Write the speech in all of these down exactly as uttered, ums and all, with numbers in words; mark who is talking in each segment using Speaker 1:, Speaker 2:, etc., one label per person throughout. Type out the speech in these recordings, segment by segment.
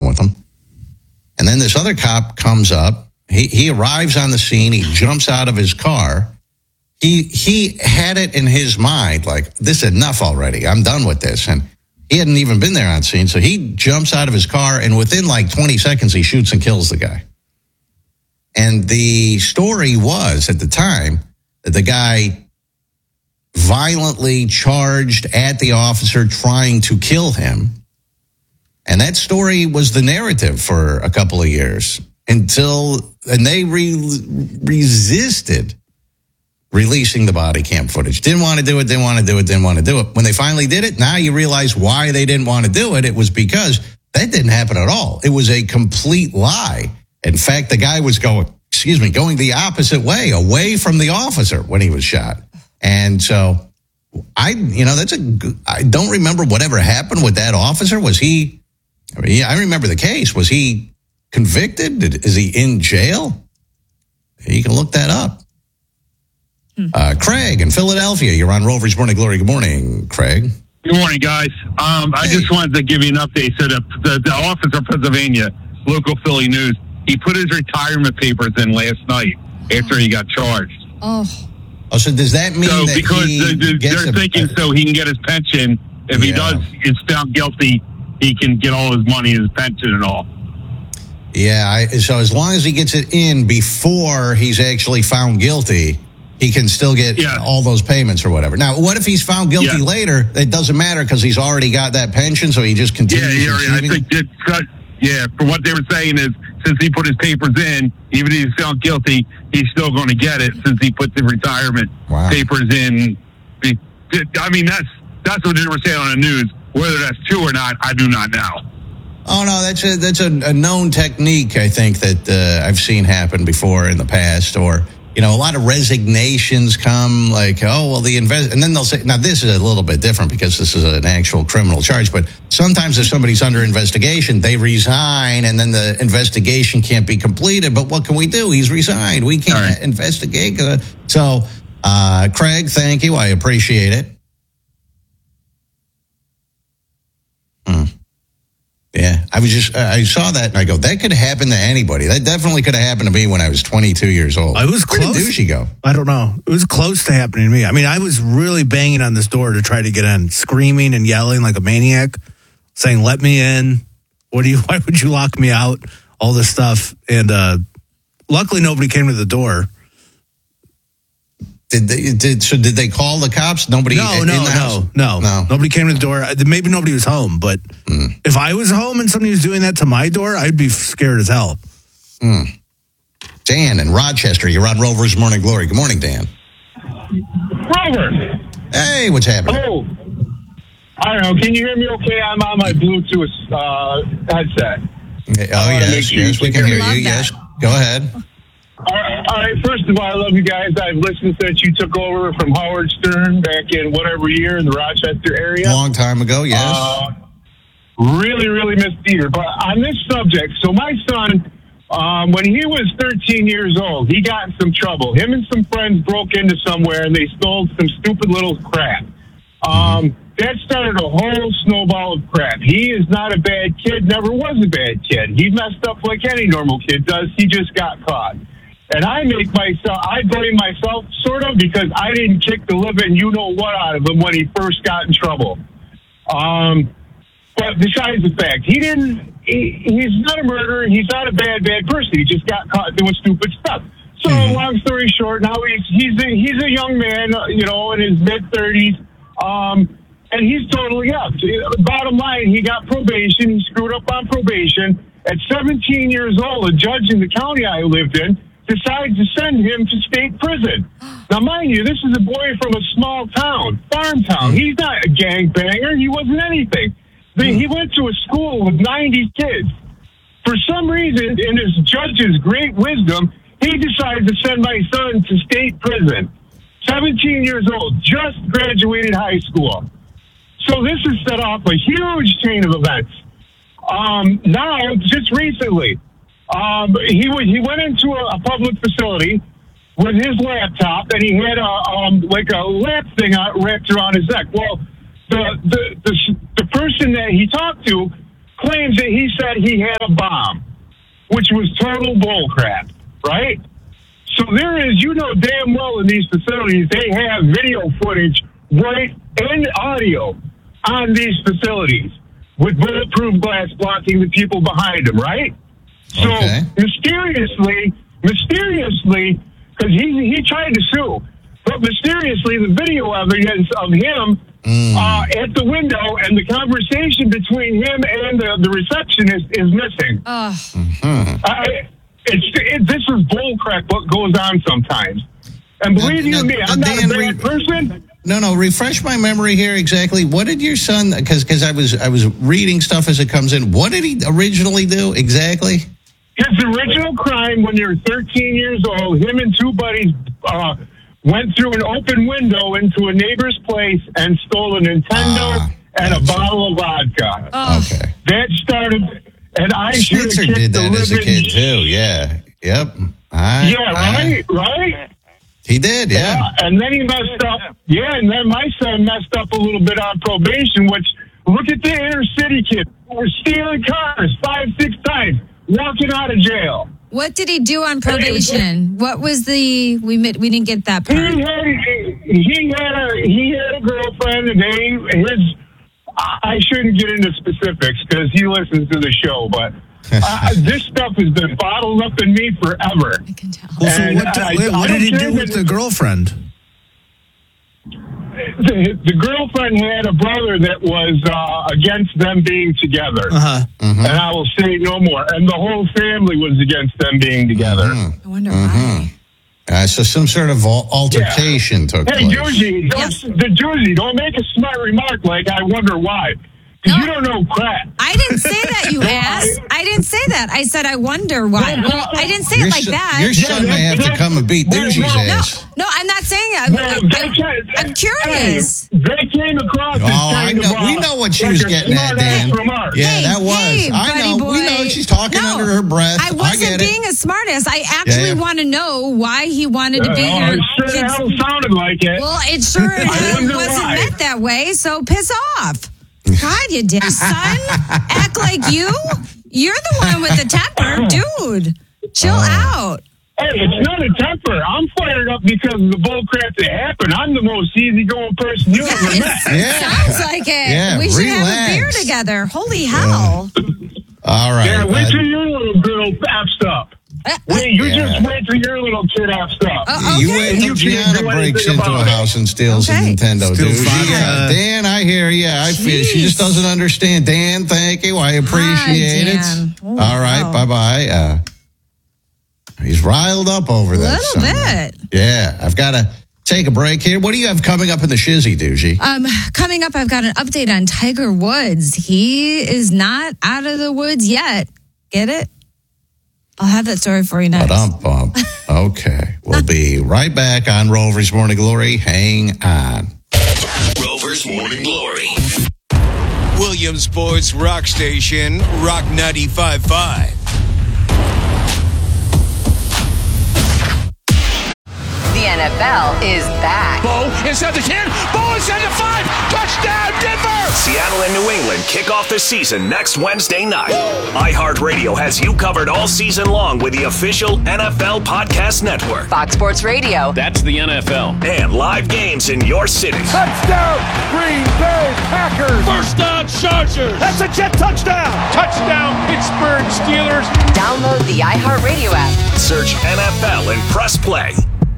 Speaker 1: with him. And then this other cop comes up. He he arrives on the scene. He jumps out of his car. He he had it in his mind, like, this is enough already. I'm done with this. And he hadn't even been there on scene. So he jumps out of his car, and within like twenty seconds, he shoots and kills the guy. And the story was, at the time, that the guy violently charged at the officer trying to kill him. And that story was the narrative for a couple of years until, and they re- resisted releasing the body cam footage. Didn't want to do it, didn't want to do it, didn't want to do it. When they finally did it, now you realize why they didn't want to do it. It was because that didn't happen at all. It was a complete lie. In fact, the guy was going, excuse me, going the opposite way, away from the officer when he was shot. And so I, you know, that's a, I don't remember whatever happened with that officer. Was he, I mean, I remember the case. Was he convicted? Did, is he in jail? You can look that up. Uh, Craig in Philadelphia, you're on Rover's Morning Glory. Good morning, Craig.
Speaker 2: Good morning, guys. Um, I
Speaker 1: Hey.
Speaker 2: just wanted to give you an update. So the, the, the officer of Pennsylvania, local Philly news, he put his retirement papers in last night after he got charged.
Speaker 3: Oh,
Speaker 1: Oh, so does that mean
Speaker 2: So
Speaker 1: that
Speaker 2: because
Speaker 1: he
Speaker 2: the, the,
Speaker 1: gets
Speaker 2: they're
Speaker 1: a-
Speaker 2: thinking so he can get his pension. If he
Speaker 1: Yeah.
Speaker 2: does, is found guilty, he can get all his money, his pension and all.
Speaker 1: Yeah, I, so as long as he gets it in before he's actually found guilty, he can still get
Speaker 2: Yeah.
Speaker 1: all those payments or whatever. Now, what if he's found guilty
Speaker 2: Yeah.
Speaker 1: later? It doesn't matter because he's already got that pension, so he just
Speaker 2: Yeah,
Speaker 1: continues
Speaker 2: yeah, I
Speaker 1: receiving it?
Speaker 2: think that, yeah, from what they were saying is since he put his papers in, even if he's found guilty, he's still going to get it since he put the retirement
Speaker 1: Wow.
Speaker 2: papers in. Be- I mean, that's that's what they were saying on the news. Whether that's true or not, I do not know.
Speaker 1: Oh, no, that's a that's a, a known technique, I think, that uh, I've seen happen before in the past. Or, you know, a lot of resignations come like, oh, well, the invest, and then they'll say, now this is a little bit different because this is an actual criminal charge, but sometimes if somebody's under investigation, they resign and then the investigation can't be completed. But what can we do? He's resigned. We can't
Speaker 2: All right.
Speaker 1: investigate. So, uh, Craig, thank you. I appreciate it. Hmm. Yeah, I was just, I saw that and I go, that could happen to anybody. That definitely could have happened to me when I was twenty-two years old.
Speaker 4: I was
Speaker 1: Where did
Speaker 4: close.
Speaker 1: Douchey go?
Speaker 4: I don't know. It was close to happening to me. I mean, I was really banging on this door to try to get in, screaming and yelling like a maniac, saying, let me in. What do you, why would you lock me out? All this stuff. And uh, luckily nobody came to the door.
Speaker 1: Did they, did, so did they call the cops? Nobody
Speaker 4: No,
Speaker 1: in
Speaker 4: no,
Speaker 1: the house?
Speaker 4: no, no,
Speaker 1: No.
Speaker 4: Nobody came to the door. Maybe nobody was home, but
Speaker 1: Mm.
Speaker 4: if I was home and somebody was doing that to my door, I'd be scared as hell.
Speaker 1: Mm. Dan in Rochester, you're on Rover's Morning Glory. Good morning, Dan.
Speaker 5: Robert.
Speaker 1: Hey, what's happening?
Speaker 5: Oh, I don't know. Can you hear me okay? I'm on my Bluetooth uh, headset.
Speaker 1: Oh,
Speaker 5: I wanna
Speaker 1: yes,
Speaker 5: make sure
Speaker 1: yes,
Speaker 5: you
Speaker 1: we
Speaker 5: can
Speaker 1: can hear
Speaker 3: hear
Speaker 1: you.
Speaker 3: me. Love
Speaker 1: Yes, go ahead.
Speaker 5: All right, all right. First of all, I love you guys. I've listened since you took over from Howard Stern back in whatever year in the Rochester area.
Speaker 1: Long time ago, yes.
Speaker 5: Uh, really, really miss Peter. But on this subject, so my son, um, when he was thirteen years old, he got in some trouble. Him and some friends broke into somewhere and they stole some stupid little crap. Um, that started a whole snowball of crap. He is not a bad kid, never was a bad kid. He messed up like any normal kid does. He just got caught. And I make myself, I blame myself sort of because I didn't kick the living you know what out of him when he first got in trouble. Um, but besides the fact, he didn't, he, he's not a murderer. He's not a bad, bad person. He just got caught doing stupid stuff. So
Speaker 1: Mhm.
Speaker 5: long story short, now he's, he's a, he's a young man, uh, you know, in his mid thirties. Um, and he's totally up. Bottom line, he got probation. He screwed up on probation. At seventeen years old, a judge in the county I lived in decides to send him to state prison. Now, mind you, this is a boy from a small town, farm town. He's not a gangbanger. He wasn't anything. They, he went to a school with ninety kids. For some reason, in his judge's great wisdom, he decided to send my son to state prison. seventeen years old, just graduated high school. So this has set off a huge chain of events. Um, now, just recently, um, he w- he went into a, a public facility with his laptop, and he had a um, like a lap thing out, wrapped around his neck. Well, the, the the the person that he talked to claims that he said he had a bomb, which was total bullcrap, right? So there is, you know damn well in these facilities, they have video footage, right, and audio on these facilities with bulletproof glass blocking the people behind them, right? So
Speaker 1: Okay.
Speaker 5: mysteriously, mysteriously, because he, he tried to sue, but mysteriously the video evidence of him
Speaker 1: Mm.
Speaker 5: uh, at the window and the conversation between him and the, the receptionist is missing.
Speaker 3: Ugh.
Speaker 5: I, it's, it, this is bullcrap what goes on sometimes. And believe you
Speaker 1: Now-
Speaker 5: me,
Speaker 1: now,
Speaker 5: I'm not
Speaker 1: Dan,
Speaker 5: a bad
Speaker 1: re-
Speaker 5: person.
Speaker 1: No, no. Refresh my memory here exactly. What did your son? Because because I was I was reading stuff as it comes in. What did he originally do exactly?
Speaker 5: His original crime when you're thirteen years old, him and two buddies uh, went through an open window into a neighbor's place and stole a Nintendo
Speaker 1: Ah,
Speaker 5: and a
Speaker 1: gotcha.
Speaker 5: bottle of vodka.
Speaker 3: Ugh.
Speaker 1: Okay.
Speaker 5: That started, and I should have
Speaker 1: Switzer
Speaker 5: kicked
Speaker 1: did
Speaker 5: the
Speaker 1: that as a
Speaker 5: living-
Speaker 1: kid too. Yeah. Yep. I,
Speaker 5: Yeah, right, right.
Speaker 1: He did. Yeah.
Speaker 5: Yeah, and then he messed up. Yeah, and then my son messed up a little bit on probation, which, look at the inner city kid. We're stealing cars five, six times, walking out of jail.
Speaker 3: What did he do on probation? What was the we mi- we didn't get that
Speaker 5: He
Speaker 3: part.
Speaker 5: had, he had a he had a girlfriend, and they his. I shouldn't get into specifics because he listens to the show, but uh, this stuff has been bottled up in me forever.
Speaker 3: I can tell.
Speaker 4: Well, so
Speaker 5: And
Speaker 4: what,
Speaker 5: I-
Speaker 4: wait,
Speaker 5: I
Speaker 4: what did
Speaker 5: don't
Speaker 4: he
Speaker 5: care
Speaker 4: do with
Speaker 5: that-
Speaker 4: the girlfriend?
Speaker 5: The, the girlfriend had a brother that was uh, against them being together.
Speaker 4: Uh huh.
Speaker 5: And I will say no more. And the whole family was against them being together.
Speaker 3: I wonder why.
Speaker 1: Uh, so some sort of al- altercation took
Speaker 5: Hey,
Speaker 1: place.
Speaker 5: Doozy, don't,
Speaker 3: Yes.
Speaker 5: the Doozy, don't make a smart remark like I wonder why. Because
Speaker 3: No.
Speaker 5: you don't know crap.
Speaker 3: I didn't say that, you ass. I didn't say that. I said I wonder why. Well, I didn't say
Speaker 1: Your
Speaker 3: it like
Speaker 1: son,
Speaker 3: that.
Speaker 1: your son may have to come and beat
Speaker 5: No,
Speaker 1: Doozy's
Speaker 5: no, no.
Speaker 1: ass.
Speaker 3: No, I'm not saying that.
Speaker 5: Well,
Speaker 3: I'm,
Speaker 5: they
Speaker 3: I'm-
Speaker 5: can't-
Speaker 3: I'm curious.
Speaker 5: Hey, they came across as
Speaker 1: Oh, I
Speaker 5: kind
Speaker 1: know.
Speaker 5: of, uh,
Speaker 1: We know what she
Speaker 5: like
Speaker 1: was
Speaker 5: a
Speaker 1: getting at,
Speaker 5: smart-ass
Speaker 1: Dan.
Speaker 5: remark.
Speaker 1: Yeah,
Speaker 3: Hey,
Speaker 1: that was.
Speaker 3: hey,
Speaker 1: I
Speaker 3: buddy
Speaker 1: know.
Speaker 3: boy.
Speaker 1: We know she's talking
Speaker 3: No,
Speaker 1: under her breath.
Speaker 3: I
Speaker 1: I
Speaker 3: wasn't
Speaker 1: get
Speaker 3: being
Speaker 1: it.
Speaker 3: a smartass. I actually
Speaker 1: Yeah.
Speaker 3: want to know why he wanted to
Speaker 5: Uh,
Speaker 3: be
Speaker 5: oh,
Speaker 3: your
Speaker 5: it sure the
Speaker 3: kid's.
Speaker 5: hell sounded like it.
Speaker 3: Well, it sure
Speaker 5: I wonder
Speaker 3: wasn't
Speaker 5: why.
Speaker 3: meant that way, so piss off. God, you damn son. Act like you? You're the one with the temper. Dude, chill out.
Speaker 5: Hey, it's not a temper. I'm fired up because of the bull crap that happened. I'm the most easygoing person you ever met.
Speaker 3: It
Speaker 1: Yeah.
Speaker 3: sounds like it.
Speaker 1: Yeah,
Speaker 3: we should have a
Speaker 1: relax.
Speaker 3: beer together. Holy hell.
Speaker 1: All right.
Speaker 5: Yeah, wait
Speaker 1: uh,
Speaker 5: till your little girl f's up.
Speaker 3: Uh,
Speaker 5: Wait, you
Speaker 1: Yeah.
Speaker 5: just wait till your little kid f's up.
Speaker 3: Uh,
Speaker 1: You
Speaker 3: okay.
Speaker 1: wait
Speaker 5: And
Speaker 1: till
Speaker 5: you can't
Speaker 1: Gianna
Speaker 5: do
Speaker 1: breaks
Speaker 5: anything
Speaker 1: into a
Speaker 5: about it.
Speaker 1: house and steals
Speaker 3: Okay.
Speaker 1: a Nintendo,
Speaker 4: Steals
Speaker 1: dude.
Speaker 4: vodka.
Speaker 1: Yeah, Dan, I hear you. I feel she just
Speaker 3: Jeez.
Speaker 1: doesn't understand. Dan, thank you. I appreciate
Speaker 3: Hi,
Speaker 1: it.
Speaker 3: Dan. Oh,
Speaker 1: All right,
Speaker 3: wow.
Speaker 1: bye bye. Uh, he's riled up over
Speaker 3: A
Speaker 1: that.
Speaker 3: little
Speaker 1: son.
Speaker 3: bit.
Speaker 1: Yeah, I've got to take a break here. What do you have coming up in the shizzy, Doogie?
Speaker 3: Um, coming up, I've got an update on Tiger Woods. He is not out of the woods yet. Get it? I'll have that story for you next.
Speaker 1: Ba-dum-bum. Okay, we'll be right back on Rover's Morning Glory. Hang on.
Speaker 6: Rover's Morning Glory.
Speaker 7: Williamsport's rock station, Rock ninety-five point five.
Speaker 8: The N F L is back.
Speaker 9: Bo inside the ten. Bo inside the five. Touchdown, Denver!
Speaker 6: Seattle and New England kick off the season next Wednesday night. iHeartRadio has you covered all season long with the official N F L Podcast Network
Speaker 8: Fox Sports Radio.
Speaker 9: That's the N F L.
Speaker 6: and live games in your city.
Speaker 9: Touchdown, Green Bay Packers. First down, Chargers. That's a jet touchdown. Touchdown, Pittsburgh Steelers.
Speaker 8: Download the iHeartRadio app.
Speaker 6: Search N F L and press play.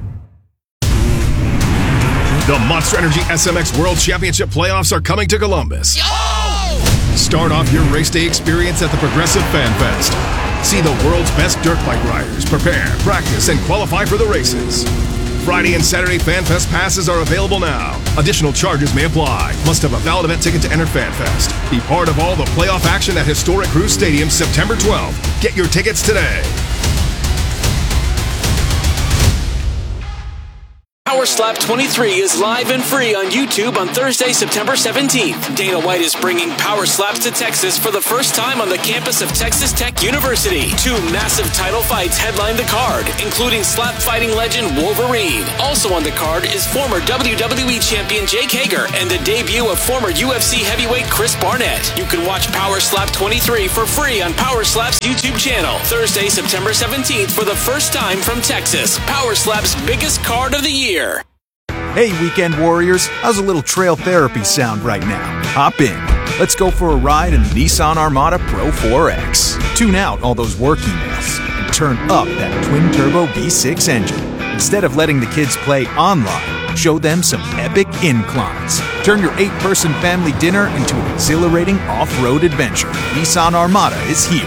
Speaker 10: The Monster Energy S M X World Championship playoffs are coming to Columbus. Start off your race day experience at the Progressive Fan Fest. See the world's best dirt bike riders prepare, practice, and qualify for the races. Friday and Saturday Fan Fest passes are available now. Additional charges may apply. Must have a valid event ticket to enter Fan Fest. Be part of all the playoff action at historic Cruise Stadium September twelfth. Get your tickets today.
Speaker 11: Power Slap twenty-three is live and free on YouTube on Thursday, September seventeenth. Dana White is bringing Power Slaps to Texas for the first time on the campus of Texas Tech University. Two massive title fights headline the card, including slap fighting legend Wolverine. Also on the card is former W W E champion Jake Hager and the debut of former U F C heavyweight Chris Barnett. You can watch Power Slap twenty-three for free on Power Slap's YouTube channel. Thursday, September seventeenth for the first time from Texas. Power Slap's biggest card of the year.
Speaker 12: Hey, weekend warriors, how's a little trail therapy sound right now? Hop in. Let's go for a ride in the Nissan Armada Pro four X. Tune out all those work emails and turn up that twin-turbo V six engine. Instead of letting the kids play online, show them some epic inclines. Turn your eight-person family dinner into an exhilarating off-road adventure. Nissan Armada is here.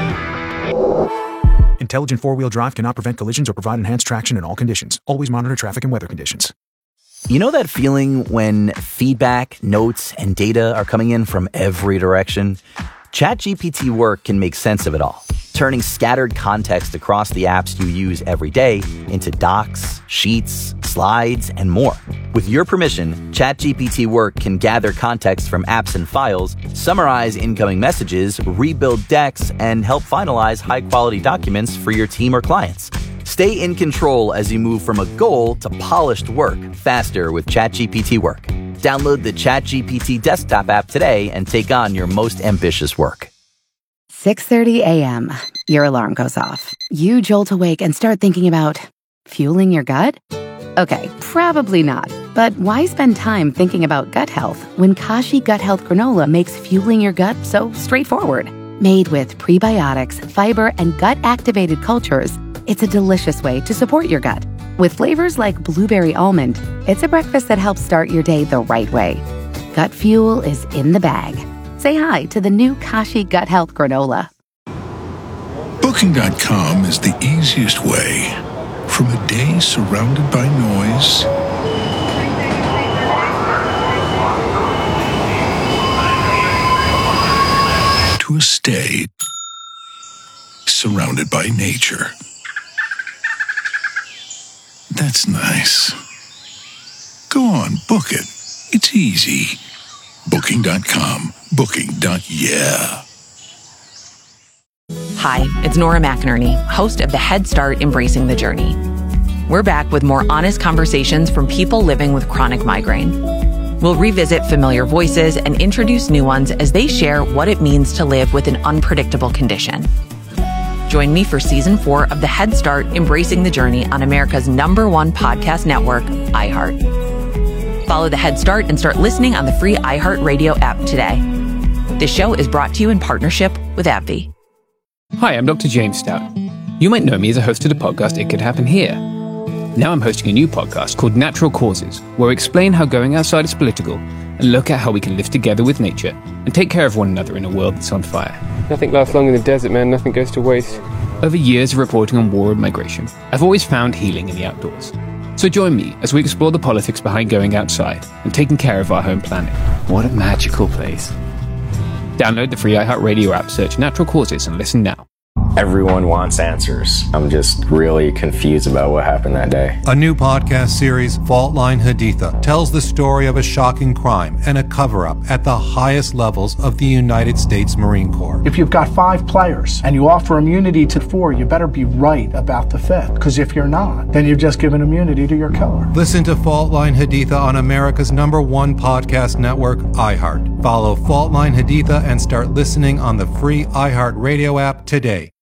Speaker 12: Intelligent four-wheel drive cannot prevent collisions or provide enhanced traction in all conditions. Always monitor traffic and weather conditions.
Speaker 13: You know that feeling when feedback, notes, and data are coming in from every direction? ChatGPT Work can make sense of it all, turning scattered context across the apps you use every day into docs, sheets, slides, and more. With your permission, ChatGPT Work can gather context from apps and files, summarize incoming messages, rebuild decks, and help finalize high-quality documents for your team or clients. Stay in control as you move from a goal to polished work faster with ChatGPT Work. Download the ChatGPT desktop app today and take on your most ambitious work.
Speaker 14: six thirty a.m. Your alarm goes off. You jolt awake and start thinking about fueling your gut? Okay, probably not. But why spend time thinking about gut health when Kashi Gut Health Granola makes fueling your gut so straightforward? Made with prebiotics, fiber, and gut-activated cultures, it's a delicious way to support your gut. With flavors like blueberry almond, it's a breakfast that helps start your day the right way. Gut fuel is in the bag. Say hi to the new Kashi Gut Health Granola.
Speaker 15: Booking dot com is the easiest way from a day surrounded by noise to a stay surrounded by nature. That's nice. Go on, book it. It's easy. Booking dot com. Booking. Yeah.
Speaker 16: Hi, it's Nora McInerney, host of the Head Start Embracing the Journey. We're back with more honest conversations from people living with chronic migraine. We'll revisit familiar voices and introduce new ones as they share what it means to live with an unpredictable condition. Join me for season four of the Head Start Embracing the Journey on America's number one podcast network, iHeart. Follow the Head Start and start listening on the free iHeartRadio app today. This show is brought to you in partnership with AbbVie.
Speaker 17: Hi, I'm Doctor James Stout. You might know me as a host of the podcast It Could Happen Here. Now I'm hosting a new podcast called Natural Causes, where we explain how going outside is political and look at how we can live together with nature and take care of one another in a world that's on fire.
Speaker 18: Nothing lasts long in the desert, man. Nothing goes to waste.
Speaker 17: Over years of reporting on war and migration, I've always found healing in the outdoors. So join me as we explore the politics behind going outside and taking care of our home planet. What a magical place. Download the free iHeartRadio app, search Natural Causes, and listen now.
Speaker 19: Everyone wants answers. I'm just really confused about what happened that day.
Speaker 20: A new podcast series, Fault Line Haditha, tells the story of a shocking crime and a cover-up at the highest levels of the United States Marine Corps.
Speaker 21: If you've got five players and you offer immunity to four, you better be right about the fifth. Because if you're not, then you've just given immunity to your killer.
Speaker 20: Listen to Fault Line Haditha on America's number one podcast network, iHeart. Follow Fault Line Haditha and start listening on the free iHeartRadio app today.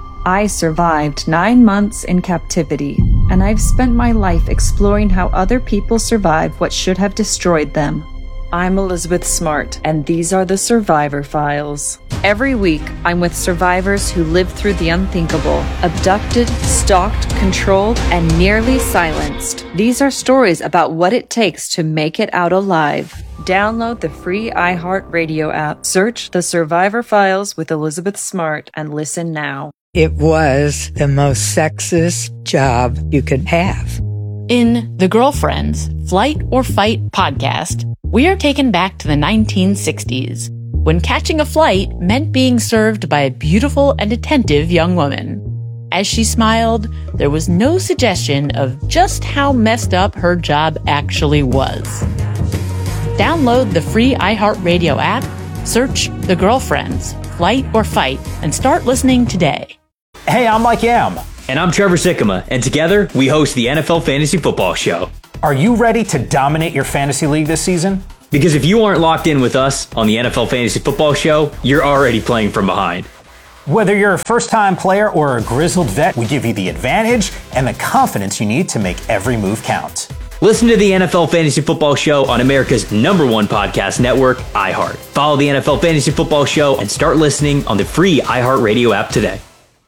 Speaker 22: I survived nine months in captivity, and I've spent my life exploring how other people survive what should have destroyed them. I'm Elizabeth Smart, and these are the Survivor Files. Every week, I'm with survivors who lived through the unthinkable, abducted, stalked, controlled, and nearly silenced. These are stories about what it takes to make it out alive. Download the free iHeartRadio app, search The Survivor Files with Elizabeth Smart, and listen now.
Speaker 23: It was the most sexist job you could have.
Speaker 24: In The Girlfriends, Flight or Fight podcast, we are taken back to the nineteen sixties, when catching a flight meant being served by a beautiful and attentive young woman. As she smiled, there was no suggestion of just how messed up her job actually was. Download the free iHeartRadio app, search The Girlfriends, Flight or Fight, and start listening today.
Speaker 2: Hey, I'm Mike Yam. And I'm Trevor Sikkema, and together we host the N F L Fantasy Football Show. Are you ready to dominate your fantasy league this season? Because if you aren't locked in with us on the N F L Fantasy Football Show, you're already playing from behind. Whether you're a first-time player or a grizzled vet, we give you the advantage and the confidence you need to make every move count. Listen to the N F L Fantasy Football Show on America's number one podcast network, iHeart. Follow the N F L Fantasy Football Show and start listening on the free iHeartRadio app today.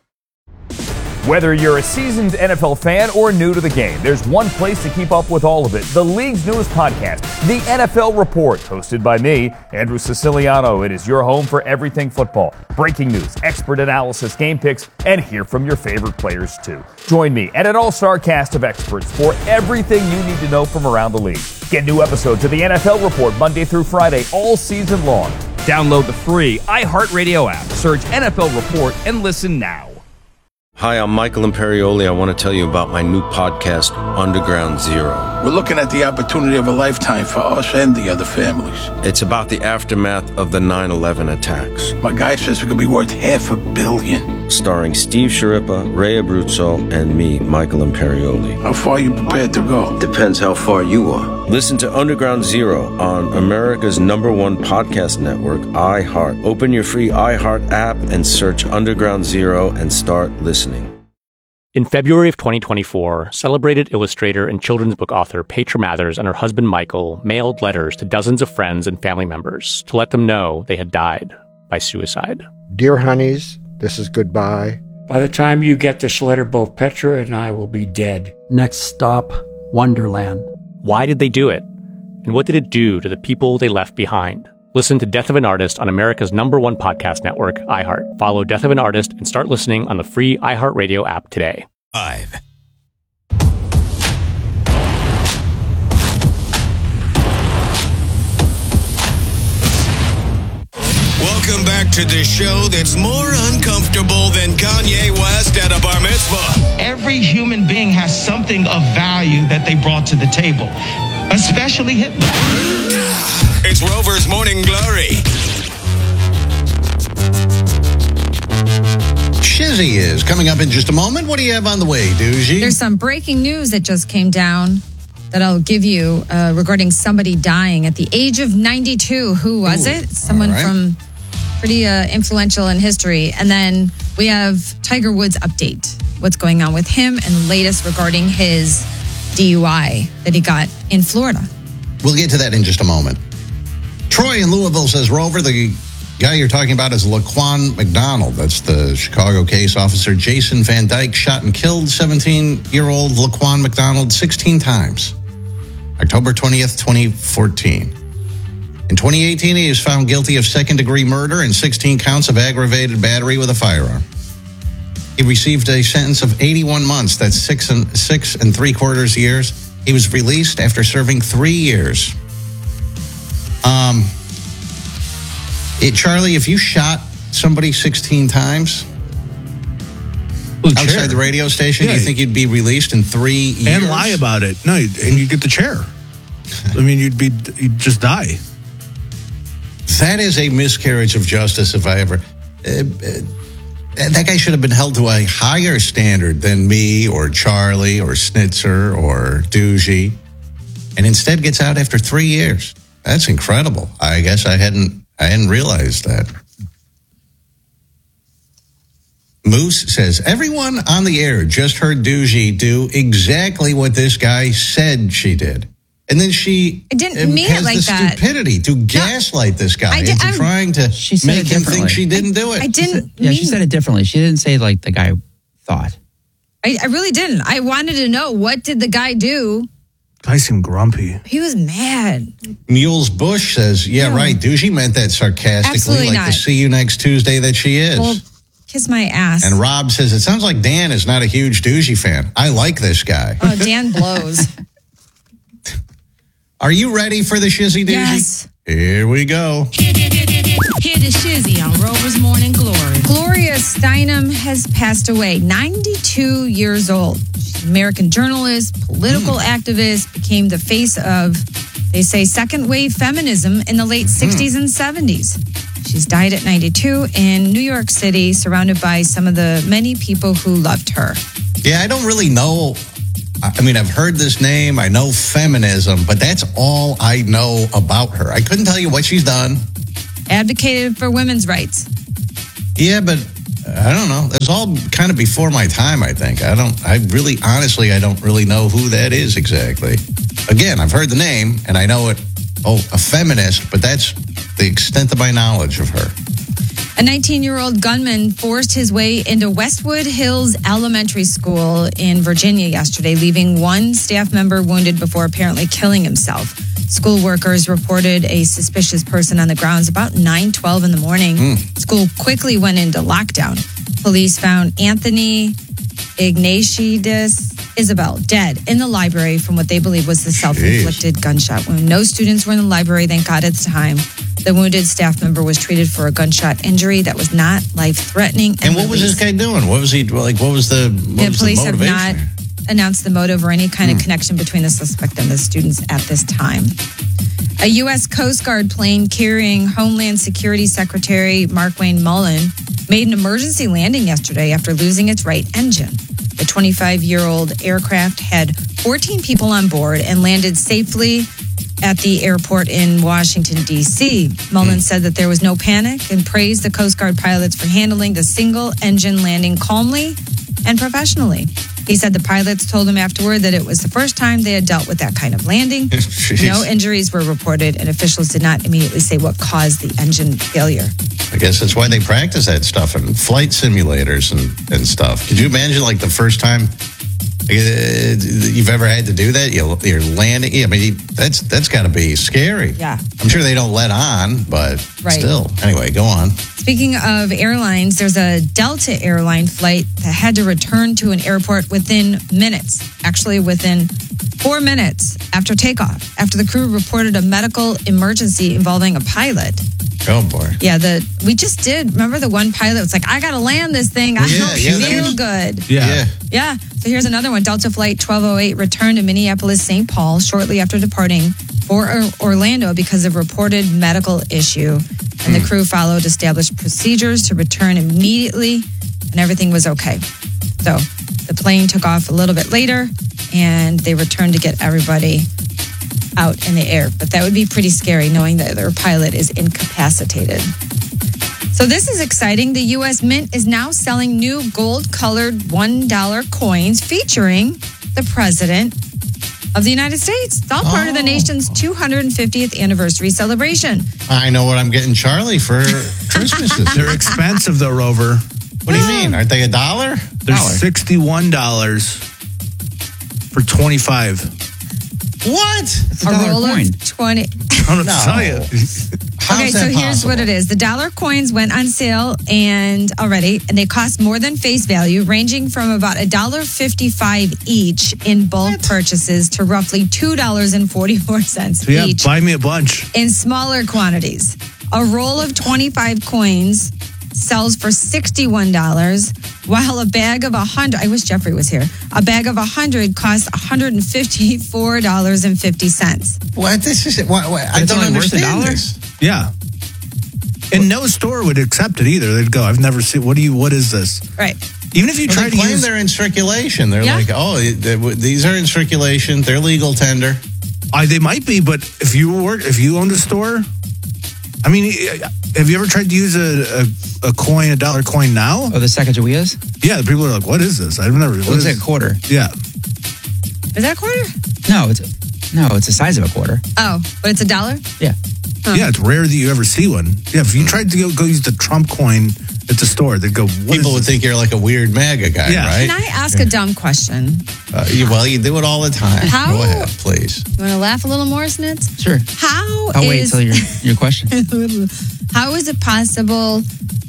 Speaker 3: Whether you're a seasoned N F L fan or new to the game, there's one place to keep up with all of it. The league's newest podcast, The N F L Report, hosted by me, Andrew Siciliano. It is your home for everything football. Breaking news, expert analysis, game picks, and hear from your favorite players too. Join me and an all-star cast of experts for everything you need to know from around the league. Get new episodes of The N F L Report Monday through Friday all season long. Download the free iHeartRadio app, search N F L Report, and listen now.
Speaker 4: Hi, I'm Michael Imperioli. I want to tell you about my new podcast, Underground Zero.
Speaker 5: We're looking at the opportunity of a lifetime for us and the other families.
Speaker 4: It's about the aftermath of the nine eleven attacks.
Speaker 5: My guy says it could be worth half a billion.
Speaker 4: Starring Steve Sciarippa, Ray Abruzzo, and me, Michael Imperioli.
Speaker 5: How far are you prepared to go?
Speaker 4: Depends how far you are. Listen to Underground Zero on America's number one podcast network, iHeart. Open your free iHeart app and search Underground Zero and start listening.
Speaker 25: In February of twenty twenty-four, celebrated illustrator and children's book author Petra Mathers and her husband Michael mailed letters to dozens of friends and family members to let them know they had died by suicide.
Speaker 26: Dear honeys, this is goodbye.
Speaker 27: By the time you get this letter, both Petra and I will be dead.
Speaker 28: Next stop, Wonderland.
Speaker 25: Why did they do it? And what did it do to the people they left behind? Listen to Death of an Artist on America's number one podcast network, iHeart. Follow Death of an Artist and start listening on the free iHeartRadio app today.
Speaker 7: Five. Welcome back to the show that's more uncomfortable than Kanye West at a bar mitzvah.
Speaker 29: Every human being has something of value that they brought to the table, especially Hitler.
Speaker 7: It's Rover's Morning Glory.
Speaker 1: Shizzy is coming up in just a moment. What do you have on the way, Doogie?
Speaker 30: There's some breaking news that just came down that I'll give you uh, regarding somebody dying at the age of ninety-two. Who was Ooh, it? Someone right. from pretty uh, influential in history. And then we have Tiger Woods update. What's going on with him and the latest regarding his D U I that he got in Florida.
Speaker 1: We'll get to that in just a moment. Troy in Louisville says, Rover, the guy you're talking about is Laquan McDonald. That's the Chicago case officer. Jason Van Dyke shot and killed seventeen-year-old Laquan McDonald sixteen times. October twentieth, twenty fourteen. In twenty eighteen, he was found guilty of second-degree murder and sixteen counts of aggravated battery with a firearm. He received a sentence of eighty-one months. That's six and six and three quarters years. He was released after serving three years. Um, it, Charlie, if you shot somebody sixteen times
Speaker 31: well,
Speaker 1: outside
Speaker 31: chair.
Speaker 1: the radio station, yeah. do you think you'd be released in three years?
Speaker 31: And lie about it. No, and you'd get the chair. I mean, you'd be, you'd just die.
Speaker 1: That is a miscarriage of justice if I ever... Uh, uh, that guy should have been held to a higher standard than me or Charlie or Snitzer or Doogie, and instead gets out after three years. That's incredible. I guess I hadn't I hadn't realized that. Moose says, everyone on the air just heard Doogie do exactly what this guy said she did. And then she
Speaker 30: I didn't mean
Speaker 1: has
Speaker 30: it like
Speaker 1: the
Speaker 30: that.
Speaker 1: stupidity to gaslight this guy
Speaker 30: did,
Speaker 1: into
Speaker 30: I'm,
Speaker 1: trying to make him think she didn't
Speaker 30: I,
Speaker 1: do it.
Speaker 30: I didn't
Speaker 32: Yeah,
Speaker 30: mean,
Speaker 32: she said it differently. She didn't say like the guy thought.
Speaker 30: I, I really didn't. I wanted to know, what did the guy do?
Speaker 31: Guy seemed grumpy.
Speaker 30: He was mad.
Speaker 1: Mules Bush says, yeah,
Speaker 30: No.
Speaker 1: right. Doogie meant that sarcastically,
Speaker 30: Absolutely
Speaker 1: like
Speaker 30: not.
Speaker 1: the see you next Tuesday that she is.
Speaker 30: Well, kiss my ass.
Speaker 1: And Rob says, it sounds like Dan is not a huge Doogie fan. I like this guy.
Speaker 30: Oh, Dan blows.
Speaker 1: Are you ready for the Shizzy Doogie?
Speaker 30: Yes.
Speaker 1: Here we go.
Speaker 6: Hear the shizzy on Rover's Morning Glory.
Speaker 30: Gloria Steinem has passed away, ninety-two years old. She's an American journalist, political mm. activist, became the face of, they say, second wave feminism in the late mm. sixties and seventies. She's died at ninety-two in New York City, surrounded by some of the many people who loved her.
Speaker 1: Yeah, I don't really know. I mean, I've heard this name. I know feminism, but that's all I know about her. I couldn't tell you what she's done.
Speaker 30: Advocated for women's rights.
Speaker 1: Yeah, but I don't know. It's all kind of before my time, I think. I don't, I really, honestly, I don't really know who that is exactly. Again, I've heard the name and I know it. Oh, a feminist, but that's the extent of my knowledge of her.
Speaker 30: A nineteen-year-old gunman forced his way into Westwood Hills Elementary School in Virginia yesterday, leaving one staff member wounded before apparently killing himself. School workers reported a suspicious person on the grounds about nine twelve in the morning. Mm. School quickly went into lockdown. Police found Anthony Ignatius Isabel dead in the library from what they believe was the self-inflicted Jeez. gunshot wound. No students were in the library, thank God, at the time. The wounded staff member was treated for a gunshot injury that was not life-threatening.
Speaker 1: And, and what was this guy doing? What was he like? What was the, what
Speaker 30: the
Speaker 1: was
Speaker 30: police
Speaker 1: the
Speaker 30: motivation? have not announced the motive or any kind
Speaker 1: hmm.
Speaker 30: of connection between the suspect and the students at this time. A U S Coast Guard plane carrying Homeland Security Secretary Markwayne Mullen made an emergency landing yesterday after losing its right engine. The twenty-five-year-old aircraft had fourteen people on board and landed safely at the airport in Washington, D C Mullen mm. said that there was no panic and praised the Coast Guard pilots for handling the single-engine landing calmly and professionally. He said the pilots told him afterward that it was the first time they had dealt with that kind of landing. No injuries were reported, and officials did not immediately say what caused the engine failure.
Speaker 1: I guess that's why they practice that stuff in flight simulators and, and stuff. Could you imagine, like, the first time you've ever had to do that? You're landing. I mean, that's that's got to be scary.
Speaker 30: Yeah.
Speaker 1: I'm sure they don't let on, but
Speaker 30: right.
Speaker 1: still. Anyway, go on.
Speaker 30: Speaking of airlines, there's a Delta airline flight that had to return to an airport within minutes. Actually, within four minutes after takeoff, after the crew reported a medical emergency involving a pilot.
Speaker 1: Oh, boy.
Speaker 30: Yeah, the we just did. Remember the one pilot was like, I got to land this thing. I
Speaker 1: yeah,
Speaker 30: don't
Speaker 1: yeah,
Speaker 30: feel
Speaker 1: was,
Speaker 30: good.
Speaker 1: Yeah. yeah.
Speaker 30: Yeah. So here's another one. Delta Flight twelve oh eight returned to Minneapolis, Saint Paul shortly after departing for Orlando because of reported medical issue. And the crew followed established procedures to return immediately, and everything was okay. So the plane took off a little bit later, and they returned to get everybody out in the air. But that would be pretty scary, knowing that their pilot is incapacitated. So this is exciting. The U S Mint is now selling new gold-colored one dollar coins featuring the President of the United States. It's all part oh. of the nation's two hundred fiftieth anniversary celebration.
Speaker 1: I know what I'm getting Charlie for Christmas.
Speaker 31: They're expensive, though, Rover.
Speaker 1: What do you mean? Aren't they a dollar?
Speaker 31: They're sixty-one dollars for twenty-five.
Speaker 1: What?
Speaker 30: It's a, a roll coin. Of twenty.
Speaker 31: I'm going to
Speaker 30: no.
Speaker 31: tell you.
Speaker 30: Okay, so here's possible? what it is. The dollar coins went on sale and already, and they cost more than face value, ranging from about one dollar fifty-five each in bulk what? purchases to roughly two dollars and forty-four cents
Speaker 31: so yeah,
Speaker 30: each.
Speaker 31: Buy me a bunch.
Speaker 30: In smaller quantities. A roll of twenty-five coins sells for sixty-one dollars, while a bag of one hundred, I wish Jeffrey was here, a bag of one hundred costs one hundred fifty-four dollars and fifty cents.
Speaker 1: What? This is, what, what, I don't understand this.
Speaker 31: Yeah. And no store would accept it either. They'd go, I've never seen, what do you, what is this?
Speaker 30: Right.
Speaker 31: Even if you
Speaker 1: well,
Speaker 31: try
Speaker 1: they
Speaker 31: to
Speaker 1: claim
Speaker 31: use...
Speaker 1: they're in circulation. They're
Speaker 30: yeah.
Speaker 1: like, oh, they, these are in circulation. They're legal tender.
Speaker 31: Uh, they might be, but if you work, if you owned a store, I mean, have you ever tried to use a, a, a coin, a dollar coin now?
Speaker 32: Oh, the Sacagaweas?
Speaker 31: Yeah, the people are like, what is this? I've never...
Speaker 32: It looks like a quarter.
Speaker 31: Yeah.
Speaker 30: Is that a quarter?
Speaker 32: No, it's a, no, it's the size of a quarter.
Speaker 30: Oh, but it's a dollar?
Speaker 32: Yeah.
Speaker 31: Huh. Yeah, it's rare that you ever see one. Yeah, if you tried to go, go use the Trump coin at the store, they'd go, what
Speaker 1: People would think you're like a weird MAGA guy,
Speaker 31: yeah.
Speaker 1: right?
Speaker 30: Can I ask yeah. a dumb question?
Speaker 1: Uh, you, well, you do it all the time.
Speaker 30: How,
Speaker 1: go ahead, please.
Speaker 30: You want to laugh a little more, Snitz?
Speaker 32: Sure.
Speaker 30: How
Speaker 32: I'll
Speaker 30: is,
Speaker 32: wait till your, your question.
Speaker 30: How is it possible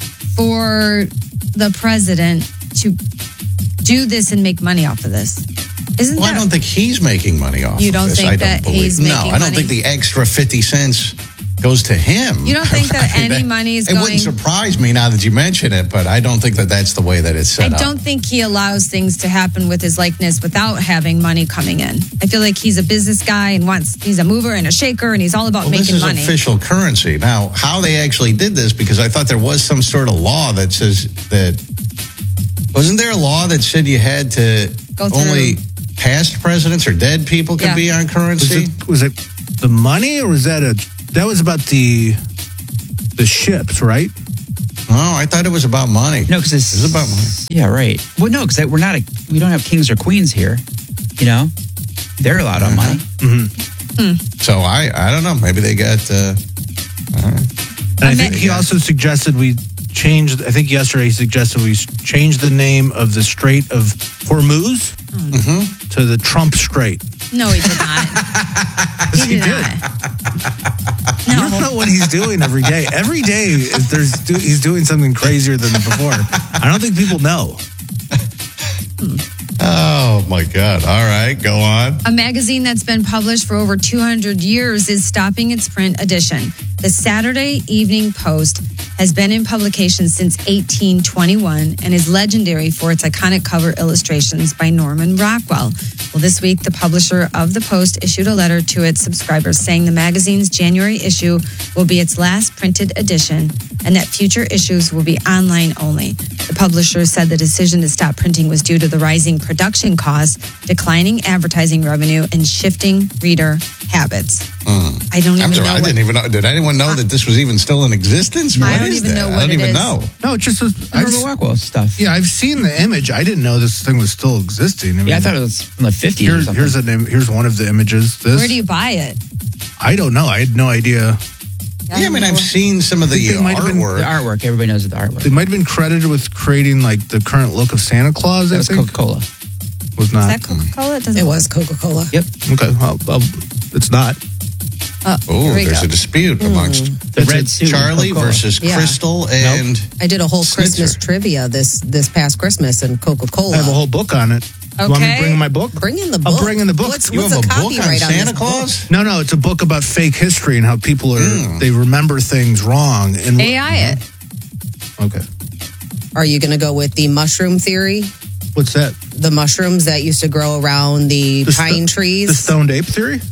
Speaker 30: for the president to do this and make money off of this? Isn't
Speaker 1: well,
Speaker 30: that,
Speaker 1: I don't think he's making money off
Speaker 30: You don't
Speaker 1: of this.
Speaker 30: think
Speaker 1: I don't
Speaker 30: that
Speaker 1: believe,
Speaker 30: he's
Speaker 1: no,
Speaker 30: making money?
Speaker 1: No, I don't think the extra fifty cents goes to him.
Speaker 30: You don't think that
Speaker 1: I mean,
Speaker 30: any money is
Speaker 1: it
Speaker 30: going...
Speaker 1: wouldn't surprise me now that you mention it, but I don't think that that's the way that it's set
Speaker 30: I
Speaker 1: up.
Speaker 30: don't think he allows things to happen with his likeness without having money coming in. I feel like he's a business guy and wants, he's a mover and a shaker and he's all about
Speaker 1: well,
Speaker 30: making
Speaker 1: this is
Speaker 30: money.
Speaker 1: official currency. Now, how they actually did this, because I thought there was some sort of law that says that, wasn't there a law that said you had to
Speaker 30: Go through.
Speaker 1: only past presidents or dead people could
Speaker 30: Yeah.
Speaker 1: be on
Speaker 31: Was
Speaker 1: currency?
Speaker 31: it, was it the money, or was that a? That was about the the ships, right?
Speaker 1: Oh, I thought it was about money.
Speaker 32: No, because it's,
Speaker 1: It's about money.
Speaker 32: Yeah, right. Well, no, because we're not a, we don't have kings or queens here. You know, they're allowed on money.
Speaker 31: Mm-hmm.
Speaker 1: So I, I don't know. Maybe they got. Uh, I don't know.
Speaker 31: And I think he also suggested we changed. I think yesterday he suggested we change the name of the Strait of Hormuz
Speaker 1: Mm-hmm.
Speaker 31: to the Trump Strait.
Speaker 30: No, he did not.
Speaker 31: Yes,
Speaker 30: he
Speaker 31: he
Speaker 30: did
Speaker 31: did.
Speaker 30: not.
Speaker 31: You don't know what he's doing every day. Every day is there's do, he's doing something crazier than before. I don't think people know.
Speaker 1: Oh my God! All right, go on.
Speaker 30: A magazine that's been published for over two hundred years is stopping its print edition. The Saturday Evening Post has been in publication since eighteen twenty-one and is legendary for its iconic cover illustrations by Norman Rockwell. Well, this week, the publisher of the Post issued a letter to its subscribers saying the magazine's January issue will be its last printed edition and that future issues will be online only. The publisher said the decision to stop printing was due to the rising production costs, declining advertising revenue, and shifting reader habits.
Speaker 1: Mm.
Speaker 30: I don't even
Speaker 1: I'm sorry,
Speaker 30: know
Speaker 1: I
Speaker 30: what-
Speaker 1: didn't even know. Did anyone know that this was even still in existence?
Speaker 30: I
Speaker 1: What
Speaker 30: don't
Speaker 1: is
Speaker 30: even
Speaker 1: that?
Speaker 30: know
Speaker 1: I
Speaker 30: what
Speaker 1: don't
Speaker 30: it
Speaker 1: even
Speaker 30: is.
Speaker 1: know.
Speaker 31: No, it's just a, I just,
Speaker 32: Rockwell stuff.
Speaker 31: yeah, I've seen the image. I didn't know this thing was still existing. I mean,
Speaker 32: Yeah, I thought it was from the fifties or
Speaker 31: Here's,
Speaker 32: something.
Speaker 31: here's an im- here's one of the images. This
Speaker 30: Where do you buy it?
Speaker 31: I don't know. I had no idea.
Speaker 1: Yeah, I mean, I've seen some of
Speaker 31: I
Speaker 1: the
Speaker 31: think they might have been-
Speaker 1: artwork.
Speaker 32: The artwork. Everybody knows the artwork.
Speaker 31: They might have been credited with creating like the current look of Santa Claus.
Speaker 32: That
Speaker 31: I
Speaker 32: was
Speaker 31: think
Speaker 32: Coca-Cola.
Speaker 31: was
Speaker 30: Is
Speaker 31: not.
Speaker 30: that Coca-Cola? It, doesn't
Speaker 8: It was Coca-Cola.
Speaker 32: Yep.
Speaker 31: Okay, well, well, it's not.
Speaker 30: Uh,
Speaker 1: Oh,
Speaker 30: here we
Speaker 1: there's
Speaker 30: go.
Speaker 1: a dispute amongst
Speaker 32: The
Speaker 31: It's
Speaker 32: red
Speaker 31: a
Speaker 32: suit.
Speaker 1: Charlie
Speaker 32: Coca-Cola.
Speaker 1: versus
Speaker 8: Yeah.
Speaker 1: Crystal and
Speaker 8: I did a whole
Speaker 1: Snitzer.
Speaker 8: Christmas trivia this this past Christmas in Coca-Cola.
Speaker 31: I have a whole book on it. You want me to
Speaker 30: Okay.
Speaker 31: bring my book?
Speaker 8: Bring in the
Speaker 31: I'll
Speaker 8: book.
Speaker 31: bring in the book.
Speaker 8: What's,
Speaker 1: You
Speaker 8: what's
Speaker 1: have
Speaker 8: the
Speaker 1: a book on
Speaker 8: copyright on
Speaker 1: Santa
Speaker 8: this book?
Speaker 1: Claus?
Speaker 31: No, no, it's a book about fake history and how people are
Speaker 1: Mm.
Speaker 31: they remember things wrong. And
Speaker 30: A I it.
Speaker 31: okay,
Speaker 8: Are you going to go with the mushroom theory?
Speaker 31: what's that?
Speaker 8: The mushrooms that used to grow around the,
Speaker 31: The sto-
Speaker 8: pine trees?
Speaker 31: The stoned ape theory.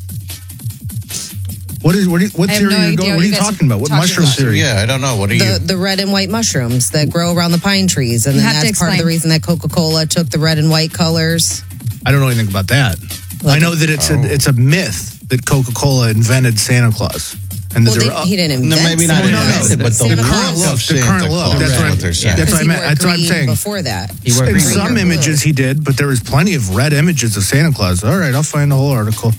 Speaker 31: What is what? Is, what
Speaker 30: I have
Speaker 31: theory
Speaker 30: no
Speaker 31: are you
Speaker 30: idea
Speaker 31: going?
Speaker 30: what
Speaker 31: What are
Speaker 30: you
Speaker 31: you
Speaker 30: guys
Speaker 31: talking
Speaker 30: are
Speaker 31: about? What
Speaker 30: talking
Speaker 31: mushroom
Speaker 30: about.
Speaker 31: theory?
Speaker 1: Yeah, I don't know. What are
Speaker 8: the,
Speaker 1: you?
Speaker 8: the red and white mushrooms that grow around the pine trees. And
Speaker 30: You
Speaker 8: then
Speaker 30: have to
Speaker 8: that's part of the
Speaker 30: explain.
Speaker 8: reason that Coca-Cola took the red and white colors.
Speaker 31: I don't know anything about that. I know that it's
Speaker 1: Oh.
Speaker 31: a it's a myth that Coca-Cola invented Santa Claus, and that
Speaker 8: Well,
Speaker 31: there
Speaker 8: they,
Speaker 31: are-
Speaker 8: he didn't
Speaker 1: No,
Speaker 8: invent
Speaker 1: maybe not
Speaker 8: Santa
Speaker 31: no, no,
Speaker 8: Claus.
Speaker 1: invented, but the
Speaker 8: Santa
Speaker 1: look
Speaker 8: Claus.
Speaker 1: of
Speaker 31: the
Speaker 1: Santa
Speaker 31: current look.
Speaker 1: Claus.
Speaker 31: That's
Speaker 1: is
Speaker 31: what,
Speaker 1: what they're saying.
Speaker 31: That's what I
Speaker 8: Because he
Speaker 31: meant.
Speaker 8: wore
Speaker 31: That's what I'm
Speaker 8: green
Speaker 31: saying.
Speaker 8: Before that.
Speaker 32: He wore
Speaker 31: In
Speaker 32: green.
Speaker 31: some
Speaker 8: or blue.
Speaker 31: images he did, but there was plenty of red images of Santa Claus. All right, I'll find the whole article.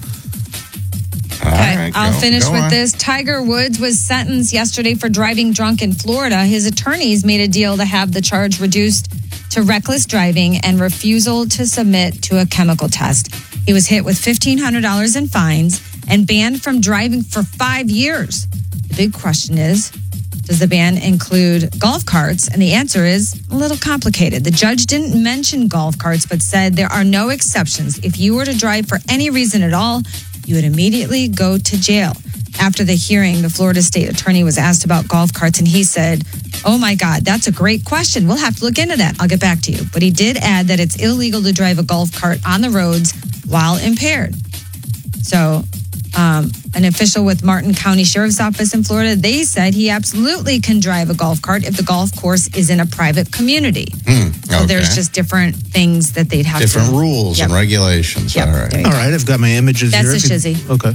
Speaker 1: All
Speaker 30: Okay,
Speaker 1: right,
Speaker 30: I'll
Speaker 1: go-
Speaker 30: finish
Speaker 1: go
Speaker 30: with
Speaker 1: on.
Speaker 30: this. Tiger Woods was sentenced yesterday for driving drunk in Florida. His attorneys made a deal to have the charge reduced to reckless driving and refusal to submit to a chemical test. He was hit with fifteen hundred dollars in fines and banned from driving for five years. The big question is, does the ban include golf carts? And the answer is a little complicated. The judge didn't mention golf carts, but said there are no exceptions. If you were to drive for any reason at all, you would immediately go to jail. After the hearing, the Florida state attorney was asked about golf carts, and he said, oh my God, that's a great question. We'll have to look into that. I'll get back to you. But he did add that it's illegal to drive a golf cart on the roads while impaired. So um, an official with Martin County Sheriff's Office in Florida, they said he absolutely can drive a golf cart if the golf course is in a private community.
Speaker 1: Hmm,
Speaker 30: So there's
Speaker 1: okay.
Speaker 30: just different things that they'd have
Speaker 1: different
Speaker 30: to...
Speaker 1: rules
Speaker 30: Yep.
Speaker 1: and regulations.
Speaker 30: Yep,
Speaker 1: All right.
Speaker 30: there you
Speaker 31: All right, I've got my images
Speaker 30: That's
Speaker 31: here.
Speaker 30: a
Speaker 31: If you-
Speaker 30: shizzy.
Speaker 31: Okay.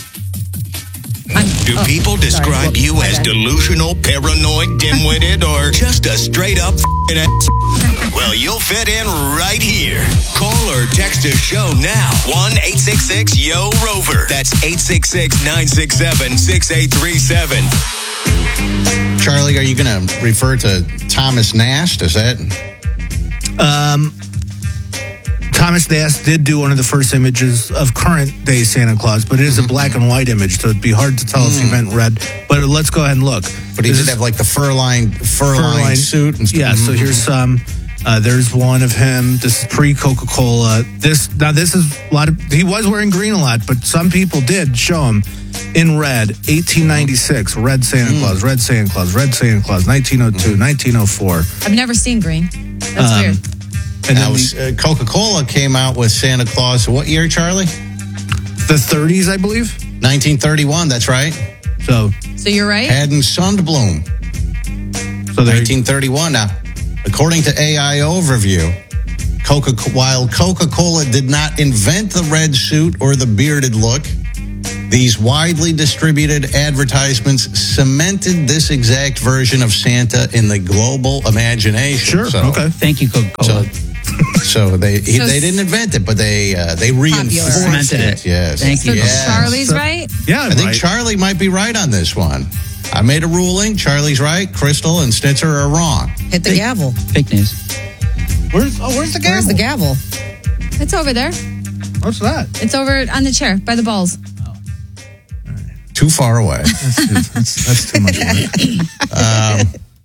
Speaker 7: Do
Speaker 30: Oh,
Speaker 7: people
Speaker 30: sorry.
Speaker 7: describe you
Speaker 30: My
Speaker 7: as
Speaker 30: bad.
Speaker 7: delusional, paranoid, dim-witted, or just a straight-up f***ing ass? Well, you'll fit in right here. Call or text a show now. one eight six six Y O R O V E R. That's eight six six, nine six seven, six eight three seven.
Speaker 1: Charlie, are you going to refer to Thomas Nast? Is that?
Speaker 31: Um, Thomas Nast did do one of the first images of current day Santa Claus, but it is a black and white image, so it'd be hard to tell if he meant red. But let's go ahead and look.
Speaker 1: But he
Speaker 31: This
Speaker 1: did
Speaker 31: is
Speaker 1: have like the fur line, fur, line
Speaker 31: fur-lined-
Speaker 1: suit and stuff.
Speaker 31: Yeah, so
Speaker 1: Mhm.
Speaker 31: here's um, Uh, there's one of him. This is pre Coca-Cola. This now this is a lot of. He was wearing green a lot, but some people did show him in red. eighteen ninety-six, red Santa
Speaker 1: Mm.
Speaker 31: Claus, red Santa Claus, red Santa Claus. nineteen oh two, nineteen oh four.
Speaker 30: I've never seen green. That's
Speaker 31: Um,
Speaker 30: weird.
Speaker 31: And
Speaker 1: now,
Speaker 31: then
Speaker 1: uh, Coca-Cola came out with Santa Claus. What year, Charlie?
Speaker 31: the thirties, I believe.
Speaker 1: nineteen thirty-one. That's right.
Speaker 31: So,
Speaker 30: So you're right.
Speaker 1: Hadn't Sundblom.
Speaker 31: so there.
Speaker 1: nineteen thirty-one. Now, according to A I Overview, Coca while Coca-Cola did not invent the red suit or the bearded look, these widely distributed advertisements cemented this exact version of Santa in the global imagination.
Speaker 31: Sure.
Speaker 1: So,
Speaker 31: Okay.
Speaker 32: Thank you, Coca-Cola.
Speaker 1: So, so they he,
Speaker 30: So
Speaker 1: they didn't invent it, but they uh, they reinforced
Speaker 32: Cemented
Speaker 1: it.
Speaker 32: it.
Speaker 1: Yes.
Speaker 32: Thank you.
Speaker 30: So
Speaker 1: Yes.
Speaker 30: Charlie's
Speaker 31: So-
Speaker 30: right.
Speaker 31: Yeah,
Speaker 1: I think
Speaker 31: right.
Speaker 1: Charlie might be right on this one. I made a ruling. Charlie's right. Crystal and Snitzer are wrong.
Speaker 8: Hit the gavel.
Speaker 32: Fake news.
Speaker 31: Where's oh, where's the gavel?
Speaker 8: Where's the gavel?
Speaker 30: It's over there.
Speaker 31: What's that?
Speaker 30: It's over on the chair by the balls.
Speaker 1: Too far away.
Speaker 31: That's, that's, that's too much work.
Speaker 1: Um,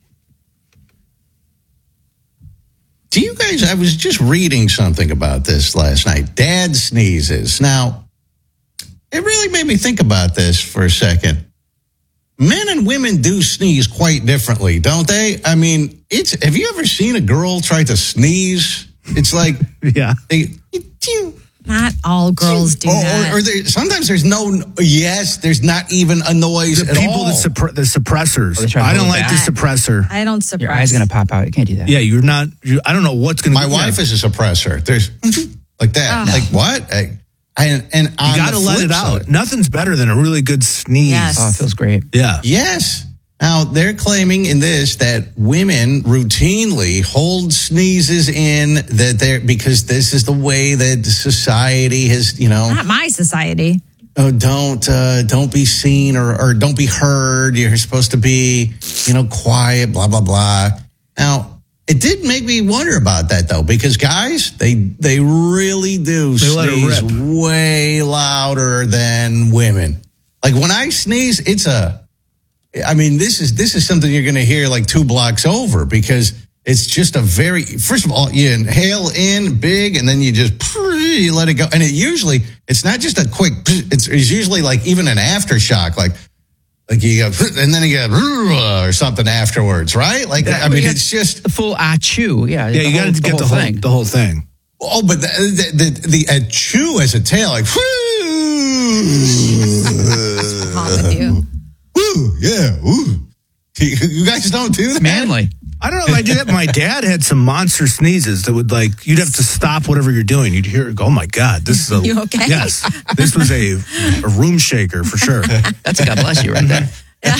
Speaker 1: do you guys, I was just reading something about this last night. Dad sneezes. Now, it really made me think about this for a second. Men and women do sneeze quite differently, don't they? I mean, it's. Have you ever seen a girl try to sneeze? It's like,
Speaker 31: Yeah.
Speaker 1: they,
Speaker 30: Not all girls do
Speaker 1: or,
Speaker 30: that.
Speaker 1: or, or there, sometimes there's no, yes, there's not even a noise
Speaker 31: The
Speaker 1: at
Speaker 31: people
Speaker 1: all.
Speaker 31: that suppre- the suppressors.
Speaker 32: Oh, they try to
Speaker 31: I don't
Speaker 32: hold it
Speaker 31: like
Speaker 32: back.
Speaker 31: the suppressor.
Speaker 30: I don't suppress.
Speaker 32: Your eye's going to pop out. You can't do that.
Speaker 31: Yeah, you're not. You, I don't know what's going to.
Speaker 1: My wife is a suppressor. There's like that.
Speaker 30: Oh.
Speaker 1: Like what? I, and and on
Speaker 31: You got to
Speaker 1: the
Speaker 31: let
Speaker 1: flip
Speaker 31: it out.
Speaker 1: side-
Speaker 31: Nothing's better than a really good sneeze.
Speaker 30: Yes.
Speaker 32: Oh, it feels great.
Speaker 31: Yeah.
Speaker 1: Yes. Now they're claiming in this that women routinely hold sneezes in that they're because this is the way that society has, you know,
Speaker 30: Not my society.
Speaker 1: oh, don't uh, don't be seen or or don't be heard. You're supposed to be, you know, quiet. Blah blah blah. Now. It did make me wonder about that though, because guys, they they really do
Speaker 31: They let it
Speaker 1: sneeze
Speaker 31: rip.
Speaker 1: way louder than women. Like when I sneeze, it's a, I mean, this is this is something you're going to hear like two blocks over because it's just a very. First of all, you inhale in big, and then you just you let it go, and it usually it's not just a quick. It's, it's usually like even an aftershock, like. Like you go, and then you go, or something afterwards, right? Like, I mean, it's just
Speaker 32: the full achoo. Yeah,
Speaker 31: Yeah, you got to get the whole
Speaker 32: thing.
Speaker 31: the whole thing.
Speaker 1: oh, but the the the, the a chew as a tail, like,
Speaker 30: What's wrong with you?
Speaker 1: woo, yeah, woo. You, you guys don't do that,
Speaker 32: Manly.
Speaker 31: I don't know if I did that. My dad had some monster sneezes that would like you'd have to stop whatever you're doing. You'd hear it go, oh my God, this is a
Speaker 30: You okay?
Speaker 31: yes. This was a, a room shaker for sure.
Speaker 32: That's a God bless you right there.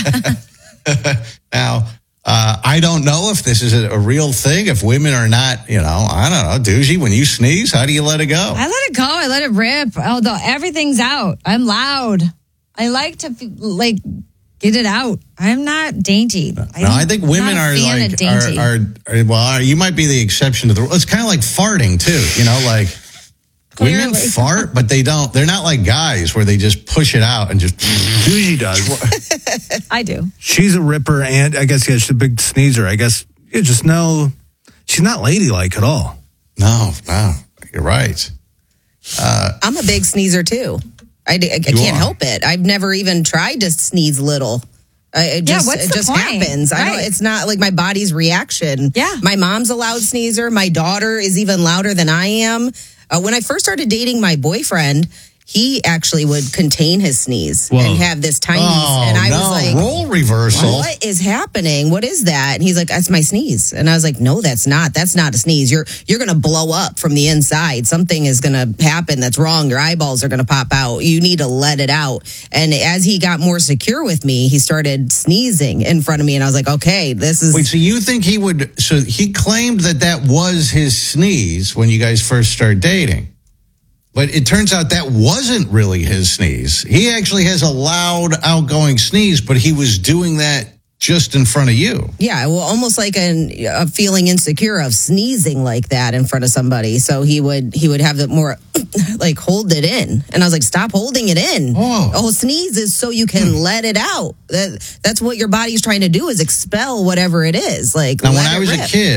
Speaker 1: Now, uh, I don't know if this is a, a real thing. If women are not, you know, I don't know, Doogie, when you sneeze, how do you let it go?
Speaker 30: I let it go. I let it rip. Although everything's out. I'm loud. I like to fe- like get it out. I'm not dainty.
Speaker 1: No, I think women are like are, are, are well. You might be the exception to the rule. It's kind of like farting too. You know, like women
Speaker 30: Clearly.
Speaker 1: fart, but they don't. They're not like guys where they just push it out and just.
Speaker 31: Usually does.
Speaker 30: I do.
Speaker 31: She's a ripper, and I guess yeah, she's a big sneezer. I guess you just know she's not ladylike at all.
Speaker 1: No, no, you're right. Uh,
Speaker 8: I'm a big sneezer too. I, I, I
Speaker 1: You
Speaker 8: can't
Speaker 1: are.
Speaker 8: help it. I've never even tried to sneeze little. I, it
Speaker 30: Yeah,
Speaker 8: just,
Speaker 30: what's
Speaker 8: it
Speaker 30: the
Speaker 8: just
Speaker 30: point?
Speaker 8: happens. I don't,
Speaker 30: Right.
Speaker 8: it's not like my body's reaction.
Speaker 30: Yeah.
Speaker 8: My mom's a loud sneezer. My daughter is even louder than I am. Uh, when I first started dating my boyfriend, he actually would contain his sneeze
Speaker 31: Whoa.
Speaker 8: and have this tiny.
Speaker 1: oh
Speaker 8: and I
Speaker 1: no,
Speaker 8: was like,
Speaker 1: role reversal.
Speaker 8: what is happening? What is that? And he's like, that's my sneeze. And I was like, no, that's not. That's not a sneeze. You're you're gonna blow up from the inside. Something is gonna happen that's wrong. Your eyeballs are gonna pop out. You need to let it out. And as he got more secure with me, he started sneezing in front of me, and I was like, okay, this is.
Speaker 1: Wait, so you think he would? So he claimed that that was his sneeze when you guys first started dating, but it turns out that wasn't really his sneeze. He actually has a loud, outgoing sneeze, but he was doing that just in front of you.
Speaker 8: Yeah, well, almost like an, a feeling insecure of sneezing like that in front of somebody. So he would he would have the more like hold it in, and I was like, stop holding it in.
Speaker 1: Oh,
Speaker 8: oh sneeze is so you can let it out. That that's what your body's trying to do is expel whatever it is. Like
Speaker 1: Now, when
Speaker 8: let
Speaker 1: I
Speaker 8: it
Speaker 1: was
Speaker 8: rip.
Speaker 1: a kid,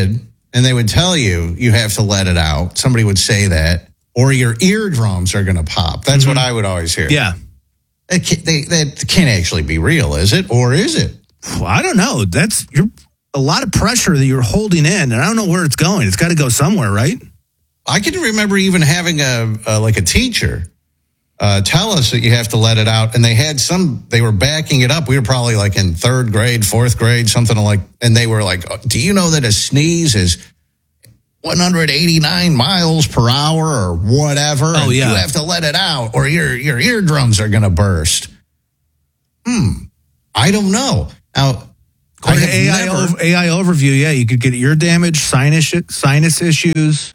Speaker 1: and they would tell you you have to let it out. Somebody would say that, or your eardrums are going to pop. That's mm-hmm. what I would always hear.
Speaker 31: Yeah.
Speaker 1: That can't, they, that can't actually be real, is it? Or is it?
Speaker 31: Well, I don't know. That's you're a lot of pressure that you're holding in, and I don't know where it's going. It's got to go somewhere, right?
Speaker 1: I can remember even having a, a like a teacher uh, tell us that you have to let it out, and they had some. They were backing it up. We were probably like in third grade, fourth grade, something like, and they were like, "Do you know that a sneeze is one hundred eighty-nine miles per hour or whatever?
Speaker 31: Oh, yeah.
Speaker 1: You have to let it out, or your your eardrums are going to burst." Hmm. I don't know. Now,
Speaker 31: according to A I, never, over, A I overview, yeah, you could get ear damage, sinus sinus issues,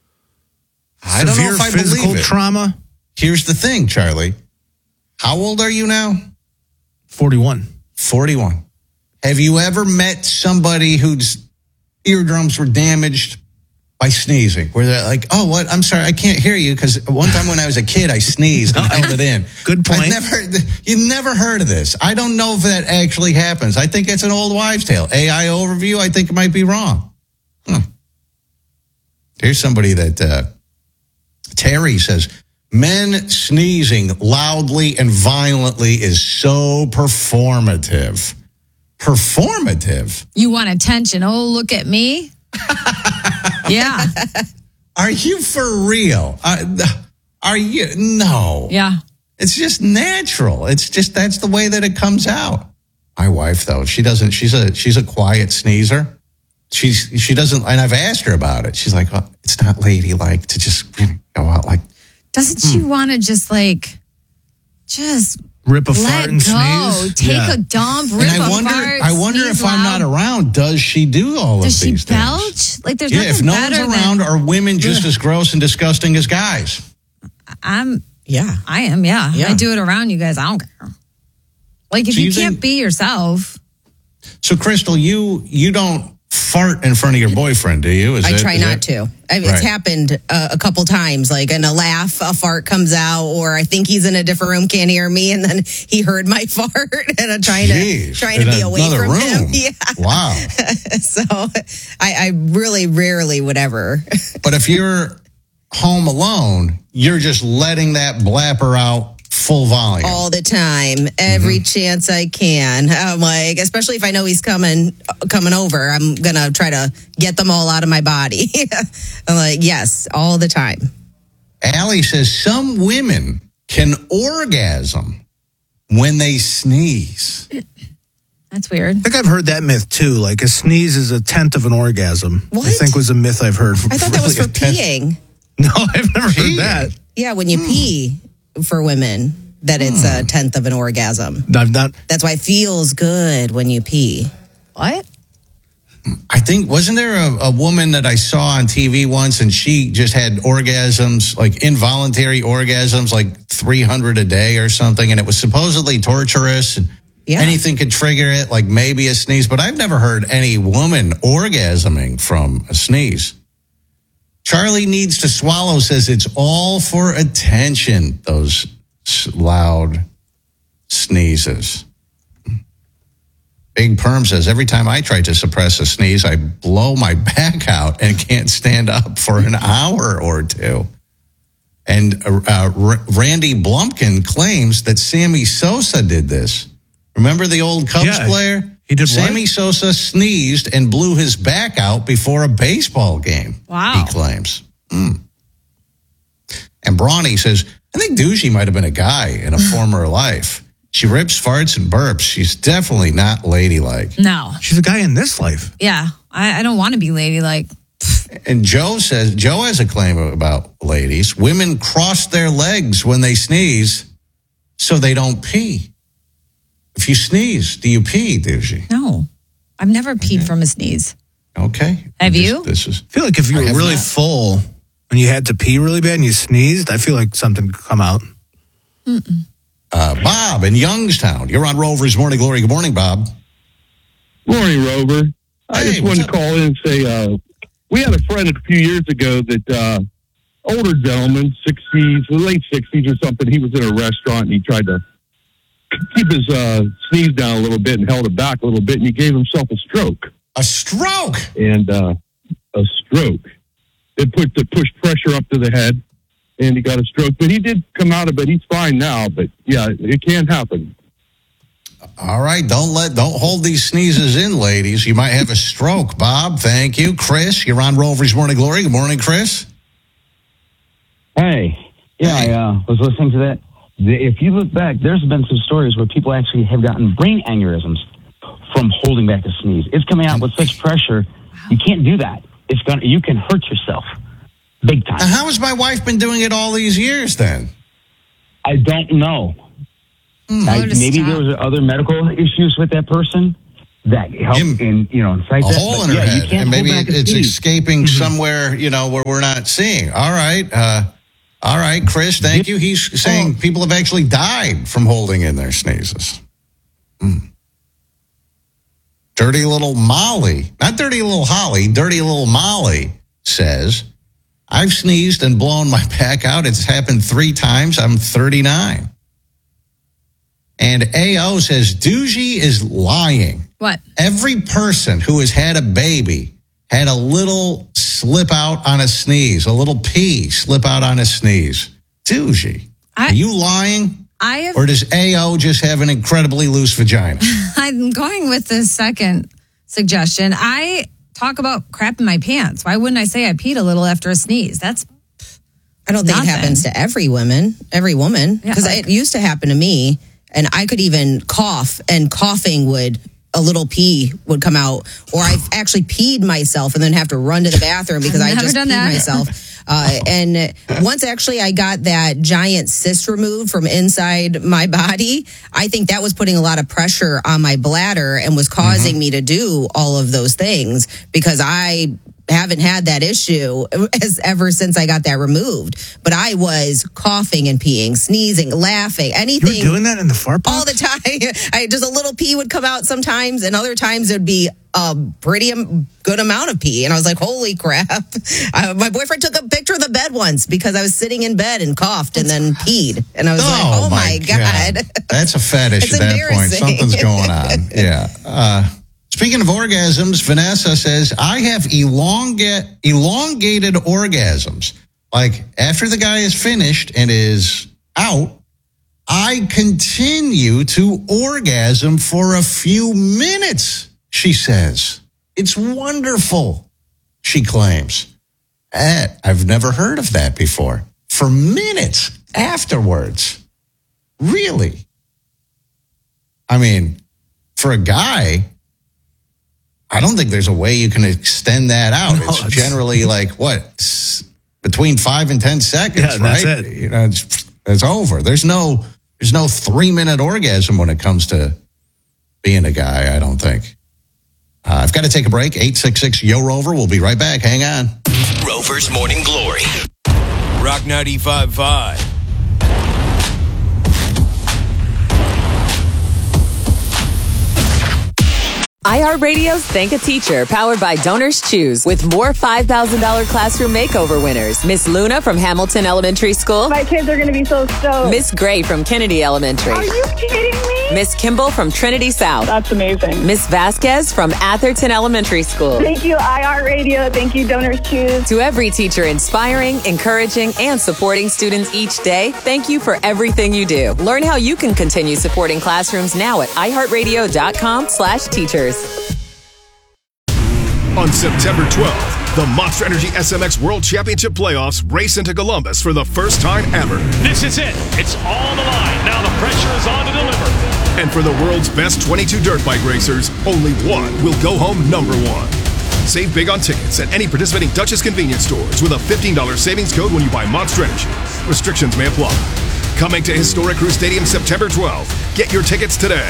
Speaker 1: I don't
Speaker 31: severe
Speaker 1: know if I
Speaker 31: physical
Speaker 1: believe it.
Speaker 31: trauma.
Speaker 1: Here's the thing, Charlie. How old are you now?
Speaker 31: forty-one.
Speaker 1: forty-one. Have you ever met somebody whose eardrums were damaged by sneezing? Where they're like, "Oh, what? I'm sorry, I can't hear you because one time when I was a kid, I sneezed and held it in."
Speaker 31: Good point.
Speaker 1: I've never, you never heard of this. I don't know if that actually happens. I think it's an old wives' tale. A I overview, I think it might be wrong. Hmm. Here's somebody that, uh, Terry says, men sneezing loudly and violently is so performative. Performative?
Speaker 30: You want attention. Oh, look at me. Yeah.
Speaker 1: Are you for real? Uh, are you? No.
Speaker 30: Yeah.
Speaker 1: It's just natural. It's just, that's the way that it comes out. My wife, though, she doesn't, she's a, she's a quiet sneezer. She's, she doesn't, and I've asked her about it. She's like, oh, it's not ladylike to just go out like.
Speaker 30: Doesn't she hmm. want to just like, just
Speaker 31: rip a
Speaker 30: let
Speaker 31: fart and
Speaker 30: go,
Speaker 31: sneeze?
Speaker 30: take
Speaker 31: Yeah.
Speaker 30: a dump, rip
Speaker 1: and I
Speaker 30: a
Speaker 1: wonder,
Speaker 30: fart,
Speaker 1: I wonder
Speaker 30: sneeze
Speaker 1: if
Speaker 30: loud.
Speaker 1: I'm not around, does she do all
Speaker 30: Does
Speaker 1: of these
Speaker 30: she belch?
Speaker 1: things?
Speaker 30: Like, there's
Speaker 1: Yeah,
Speaker 30: nothing
Speaker 1: if no
Speaker 30: better
Speaker 1: one's around,
Speaker 30: than,
Speaker 1: are women just as gross and disgusting as guys?
Speaker 30: I'm,
Speaker 8: yeah,
Speaker 30: I am, yeah.
Speaker 8: Yeah.
Speaker 30: I do it around you guys. I don't care. Like, if
Speaker 1: So
Speaker 30: you,
Speaker 1: you
Speaker 30: can't
Speaker 1: think-
Speaker 30: be yourself,
Speaker 1: So, Crystal, you you don't fart in front of your boyfriend, do you? Is
Speaker 8: I
Speaker 1: it-
Speaker 8: try
Speaker 1: is
Speaker 8: not
Speaker 1: it-
Speaker 8: to. I,
Speaker 1: Right.
Speaker 8: It's happened uh, a couple times, like in a laugh, a fart comes out, or I think he's in a different room, can't hear me, and then he heard my fart, and I'm trying
Speaker 1: Jeez,
Speaker 8: to trying to
Speaker 1: in
Speaker 8: be away
Speaker 1: another
Speaker 8: from
Speaker 1: room.
Speaker 8: him. Yeah.
Speaker 1: Wow.
Speaker 8: So I, I really rarely would ever.
Speaker 1: But if you're home alone, you're just letting that blapper out full volume.
Speaker 8: All the time, every mm-hmm. chance I can. I'm like, especially if I know he's coming coming over, I'm gonna try to get them all out of my body. I'm like, yes, all the time.
Speaker 1: Allie says some women can orgasm when they sneeze.
Speaker 30: that's weird.
Speaker 31: I think I've heard that myth too. Like a sneeze is a tenth of an orgasm.
Speaker 8: What?
Speaker 31: I think was a myth I've heard.
Speaker 8: I thought that was for peeing.
Speaker 31: No, I've never heard that.
Speaker 8: Yeah, when you mm. pee for women, that it's mm. a tenth of an orgasm.
Speaker 31: I've not.
Speaker 8: That's why it feels good when you pee.
Speaker 30: What?
Speaker 1: I think, wasn't there a, a woman that I saw on T V once, and she just had orgasms, like involuntary orgasms, like three hundred a day or something, and it was supposedly torturous, and yeah. anything could trigger it, like maybe a sneeze, but I've never heard any woman orgasming from a sneeze. Charlie Needs to Swallow says it's all for attention, those loud sneezes. Big Perm says, every time I try to suppress a sneeze, I blow my back out and can't stand up for an hour or two. And uh, R- Randy Blumpkin claims that Sammy Sosa did this. Remember the old Cubs
Speaker 31: yeah,
Speaker 1: player?
Speaker 31: He did
Speaker 1: Sammy
Speaker 31: what?
Speaker 1: Sosa sneezed and blew his back out before a baseball game.
Speaker 30: Wow.
Speaker 1: He claims. Mm. And Brawny says, I think Douchey might have been a guy in a former life. She rips, farts, and burps. She's definitely not ladylike.
Speaker 30: No.
Speaker 31: She's a guy in this life.
Speaker 30: Yeah. I, I don't want to be ladylike.
Speaker 1: And Joe says, Joe has a claim about ladies. Women cross their legs when they sneeze so they don't pee. If you sneeze, do you pee, Douchey?
Speaker 30: No. I've never peed okay. from a sneeze.
Speaker 1: Okay.
Speaker 30: Have
Speaker 1: this,
Speaker 30: you?
Speaker 1: This is.
Speaker 31: I feel like if you were really
Speaker 1: not.
Speaker 31: full and you had to pee really bad and you sneezed, I feel like something could come out.
Speaker 30: Mm-mm.
Speaker 1: Uh, Bob in Youngstown. You're on Rover's Morning Glory. Good morning, Bob.
Speaker 9: Morning, Rover. I
Speaker 1: Hey,
Speaker 9: just wanted
Speaker 1: what's
Speaker 9: to call in and say uh, we had a friend a few years ago that uh, older gentleman, sixties, late sixties or something. He was in a restaurant and he tried to keep his uh, sneeze down a little bit and held it back a little bit, and he gave himself a stroke.
Speaker 1: A stroke?
Speaker 9: And uh, a stroke. It put the pushed pressure up to the head, and he got a stroke. But he did come out of it. He's fine now. But yeah, it can happen.
Speaker 1: All right, don't let don't hold these sneezes in, ladies. You might have a stroke. Bob, thank you. Chris, you're on Rover's Morning Glory. Good morning, Chris.
Speaker 10: Hey, yeah, I uh, was listening to that. If you look back, there's been some stories where people actually have gotten brain aneurysms from holding back a sneeze. It's coming out with such pressure, you can't do that. It's gonna, you can hurt yourself big time.
Speaker 1: Now, how has my wife been doing it all these years then?
Speaker 10: I don't know.
Speaker 1: Mm,
Speaker 10: I, maybe there was other medical issues with that person that helped in, in you know, incite
Speaker 1: a
Speaker 10: that.
Speaker 1: hole
Speaker 10: But
Speaker 1: in her
Speaker 10: yeah, you
Speaker 1: head,
Speaker 10: can't
Speaker 1: and maybe
Speaker 10: hold back a
Speaker 1: it's
Speaker 10: sneeze.
Speaker 1: escaping
Speaker 10: Mhm.
Speaker 1: somewhere, you know, where we're not seeing. All right, uh, all right, Chris, thank you. He's saying people have actually died from holding in their sneezes. Mm. Dirty little Molly, not dirty little Holly, dirty little Molly says, I've sneezed and blown my back out. It's happened three times. I'm thirty-nine. And A O says, Doogie is lying.
Speaker 30: What?
Speaker 1: Every person who has had a baby had a little slip out on a sneeze, a little pee slip out on a sneeze. Doogie,
Speaker 30: I,
Speaker 1: are you lying?
Speaker 30: I have,
Speaker 1: or does A O just have an incredibly loose vagina?
Speaker 30: I'm going with the second suggestion. I talk about crap in my pants. Why wouldn't I say I peed a little after a sneeze? That's
Speaker 8: I don't think
Speaker 30: nothing.
Speaker 8: it happens to every woman, every woman, because
Speaker 30: Yeah, like-
Speaker 8: it used to happen to me, and I could even cough, and coughing would a little pee would come out, or I've actually peed myself and then have to run to the bathroom because
Speaker 30: I've
Speaker 8: I
Speaker 30: never
Speaker 8: just
Speaker 30: done
Speaker 8: peed
Speaker 30: that.
Speaker 8: myself. Uh, and once actually I got that giant cyst removed from inside my body, I think that was putting a lot of pressure on my bladder and was causing
Speaker 30: Mm-hmm.
Speaker 8: me to do all of those things because I haven't had that issue as ever since I got that removed. But I was coughing and peeing, sneezing, laughing, anything.
Speaker 31: You were doing that in the fart box?
Speaker 8: All the time. I just a little pee would come out sometimes, and other times it would be a pretty um, good amount of pee. And I was like, holy crap. Uh, my boyfriend took a picture of the bed once because I was sitting in bed and coughed and then peed. And I was like, oh my God.
Speaker 1: That's a fetish
Speaker 8: It's
Speaker 1: at that point.
Speaker 8: embarrassing.
Speaker 1: Something's going on. Yeah. Uh, speaking of orgasms, Vanessa says, I have elonga- elongated orgasms. Like after the guy is finished and is out, I continue to orgasm for a few minutes, she says. It's wonderful, she claims. Eh, I've never heard of that before. For minutes afterwards. Really? I mean, for a guy, I don't think there's a way you can extend that out.
Speaker 31: No,
Speaker 1: it's
Speaker 31: it's-
Speaker 1: generally like, what, s- between five and ten seconds,
Speaker 31: Yeah,
Speaker 1: right?
Speaker 31: that's it.
Speaker 1: You know, it's, it's over. There's no, there's no three-minute orgasm when it comes to being a guy, I don't think. Uh, I've got to take a break. eight six six, Y O Rover. We'll be right back. Hang on.
Speaker 7: Rover's Morning Glory. Rock ninety-five point five.
Speaker 11: iHeartRadio's Thank a Teacher, powered by Donors Choose, with more five thousand dollars classroom makeover winners. Miss Luna from Hamilton Elementary School.
Speaker 12: My kids are going to be so stoked.
Speaker 11: Miss Gray from Kennedy Elementary.
Speaker 12: Are you kidding me?
Speaker 11: Miss Kimball from Trinity South.
Speaker 12: That's amazing.
Speaker 11: Miss Vasquez from Atherton Elementary School.
Speaker 12: Thank you, iHeartRadio. Thank you, Donors Choose.
Speaker 11: To every teacher inspiring, encouraging, and supporting students each day, thank you for everything you do. Learn how you can continue supporting classrooms now at iHeartRadio.com slash teachers.
Speaker 13: On September twelfth, the Monster Energy S M X World Championship Playoffs race into Columbus for the first time ever.
Speaker 14: This is it. It's on the line. Now the pressure is on to deliver.
Speaker 13: And for the world's best twenty-two dirt bike racers, only one will go home number one. Save big on tickets at any participating Duchess convenience stores with a fifteen dollars savings code when you buy Monster Energy. Restrictions may apply. Coming to Historic Crew Stadium September twelfth. Get your tickets today.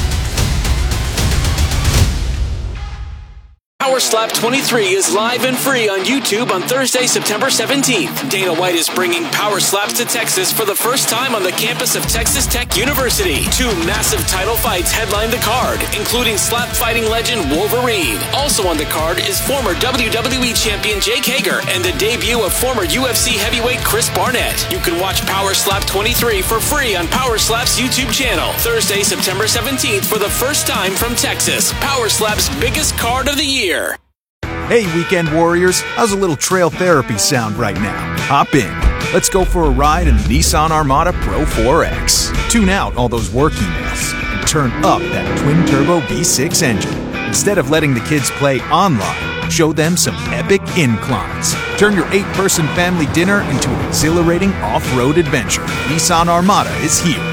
Speaker 15: Power Slap twenty-three is live and free on YouTube on Thursday, September seventeenth. Dana White is bringing Power Slaps to Texas for the first time on the campus of Texas Tech University. Two massive title fights headline the card, including slap fighting legend Wolverine. Also on the card is former W W E champion Jake Hager and the debut of former U F C heavyweight Chris Barnett. You can watch Power Slap twenty-three for free on Power Slap's YouTube channel. Thursday, September seventeenth for the first time from Texas. Power Slap's biggest card of the year.
Speaker 2: Hey, weekend warriors, how's a little trail therapy sound right now? Hop in. Let's go for a ride in the Nissan Armada Pro four X. Tune out all those work emails and turn up that twin-turbo V six engine. Instead of letting the kids play online, show them some epic inclines. Turn your eight-person family dinner into an exhilarating off-road adventure. Nissan Armada is here.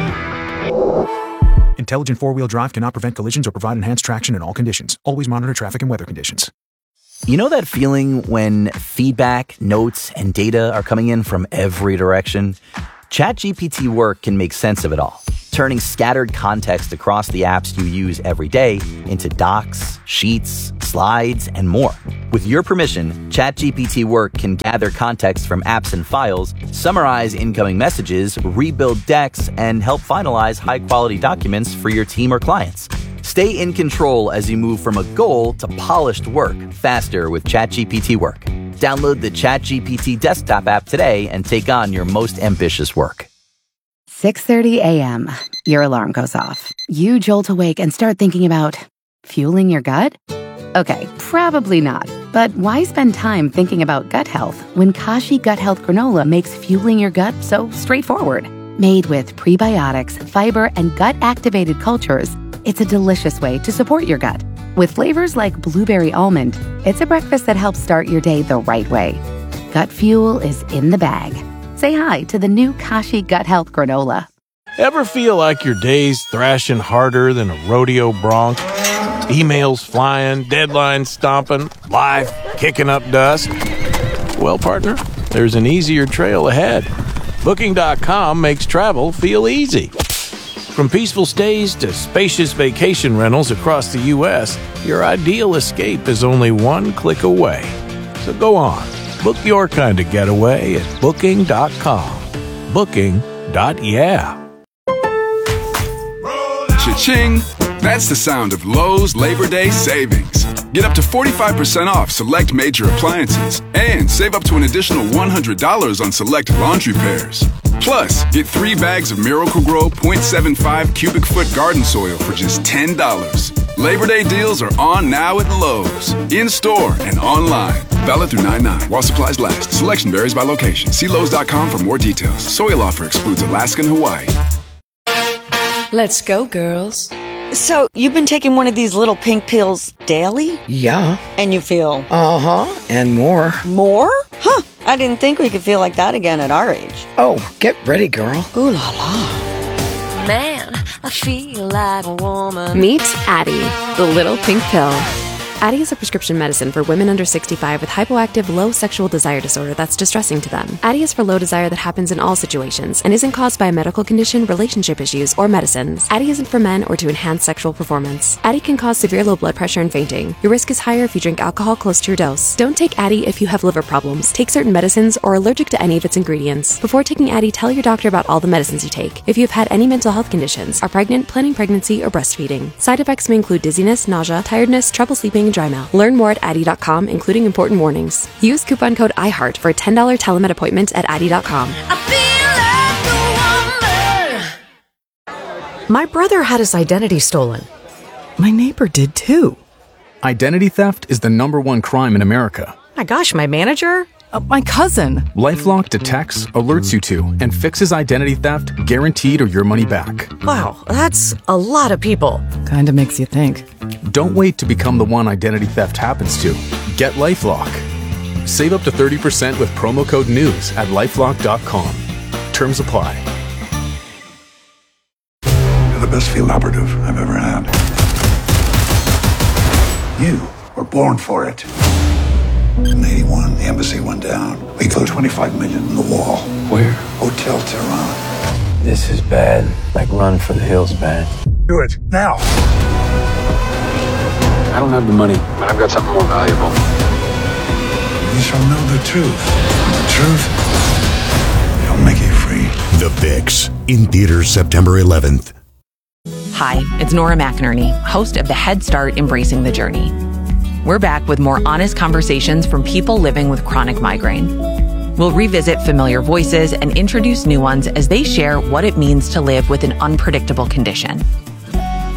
Speaker 2: Intelligent four-wheel drive cannot prevent collisions or provide enhanced traction in all conditions. Always monitor traffic and weather conditions.
Speaker 3: You know that feeling when feedback, notes, and data are coming in from every direction? ChatGPT Work can make sense of it all, turning scattered context across the apps you use every day into docs, sheets, slides, and more. With your permission, ChatGPT Work can gather context from apps and files, summarize incoming messages, rebuild decks, and help finalize high-quality documents for your team or clients. Stay in control as you move from a goal to polished work faster with ChatGPT Work. Download the ChatGPT desktop app today and take on your most ambitious work.
Speaker 5: six thirty a.m. Your alarm goes off. You jolt awake and start thinking about fueling your gut? Okay, probably not. But why spend time thinking about gut health when Kashi Gut Health Granola makes fueling your gut so straightforward? Made with prebiotics, fiber, and gut-activated cultures, it's a delicious way to support your gut. With flavors like blueberry almond, it's a breakfast that helps start your day the right way. Gut fuel is in the bag. Say hi to the new Kashi Gut Health Granola.
Speaker 16: Ever feel like your day's thrashing harder than a rodeo bronc? Emails flying, deadlines stomping, life kicking up dust? Well, partner, there's an easier trail ahead. Booking dot com makes travel feel easy. From peaceful stays to spacious vacation rentals across the U S, your ideal escape is only one click away. So go on, book your kind of getaway at Booking dot com. Booking. Yeah.
Speaker 17: Cha-ching! That's the sound of Lowe's Labor Day savings. Get up to forty-five percent off select major appliances and save up to an additional one hundred dollars on select laundry pairs. Plus, get three bags of Miracle-Gro point seven five cubic foot garden soil for just ten dollars. Labor Day deals are on now at Lowe's, in-store and online. Valid through nine nine while supplies last. Selection varies by location. See Lowe's dot com for more details. Soil offer excludes Alaska and Hawaii.
Speaker 18: Let's go, girls. So, you've been taking one of these little pink pills daily?
Speaker 19: Yeah.
Speaker 18: And you feel?
Speaker 19: Uh-huh. And more.
Speaker 18: More? Huh. I didn't think we could feel like that again at our age.
Speaker 19: Oh, get ready, girl.
Speaker 18: Ooh la la.
Speaker 20: Man, I feel like a woman.
Speaker 21: Meet Addie, the little pink pill. Addie is a prescription medicine for women under sixty-five with hypoactive low sexual desire disorder that's distressing to them. Addie is for low desire that happens in all situations and isn't caused by a medical condition, relationship issues, or medicines. Addie isn't for men or to enhance sexual performance. Addie can cause severe low blood pressure and fainting. Your risk is higher if you drink alcohol close to your dose. Don't take Addie if you have liver problems, take certain medicines, or are allergic to any of its ingredients. Before taking Addie, tell your doctor about all the medicines you take. If you have had any mental health conditions, are pregnant, planning pregnancy, or breastfeeding. Side effects may include dizziness, nausea, tiredness, trouble sleeping, and dry mouth. Learn more at Addie dot com, including important warnings. Use coupon code iHeart for a ten dollars telemed appointment at Addie dot com.
Speaker 22: My brother had his identity stolen. My neighbor did too.
Speaker 23: Identity theft is the number one crime in America.
Speaker 22: My gosh, my manager? Uh, my cousin.
Speaker 23: LifeLock detects, alerts you to, and fixes identity theft, guaranteed or your money back.
Speaker 22: Wow, that's a lot of people. Kinda makes you think.
Speaker 23: Don't wait to become the one identity theft happens to. Get LifeLock. Save up to thirty percent with promo code NEWS at lifelock dot com. Terms apply.
Speaker 24: You're the best field operative I've ever had. You were born for it. In eighty-one, the embassy went down. We put twenty-five million in the wall.
Speaker 33: Where?
Speaker 24: Hotel Tehran.
Speaker 33: This is bad. Like Run for the Hills bad.
Speaker 24: Do it, now.
Speaker 33: I don't have the money, but I've got something more valuable.
Speaker 24: You shall know the truth. And the truth shall make you free.
Speaker 34: The Fix, in theaters September eleventh.
Speaker 35: Hi, it's Nora McInerney, host of the Head Start Embracing the Journey. We're back with more honest conversations from people living with chronic migraine. We'll revisit familiar voices and introduce new ones as they share what it means to live with an unpredictable condition.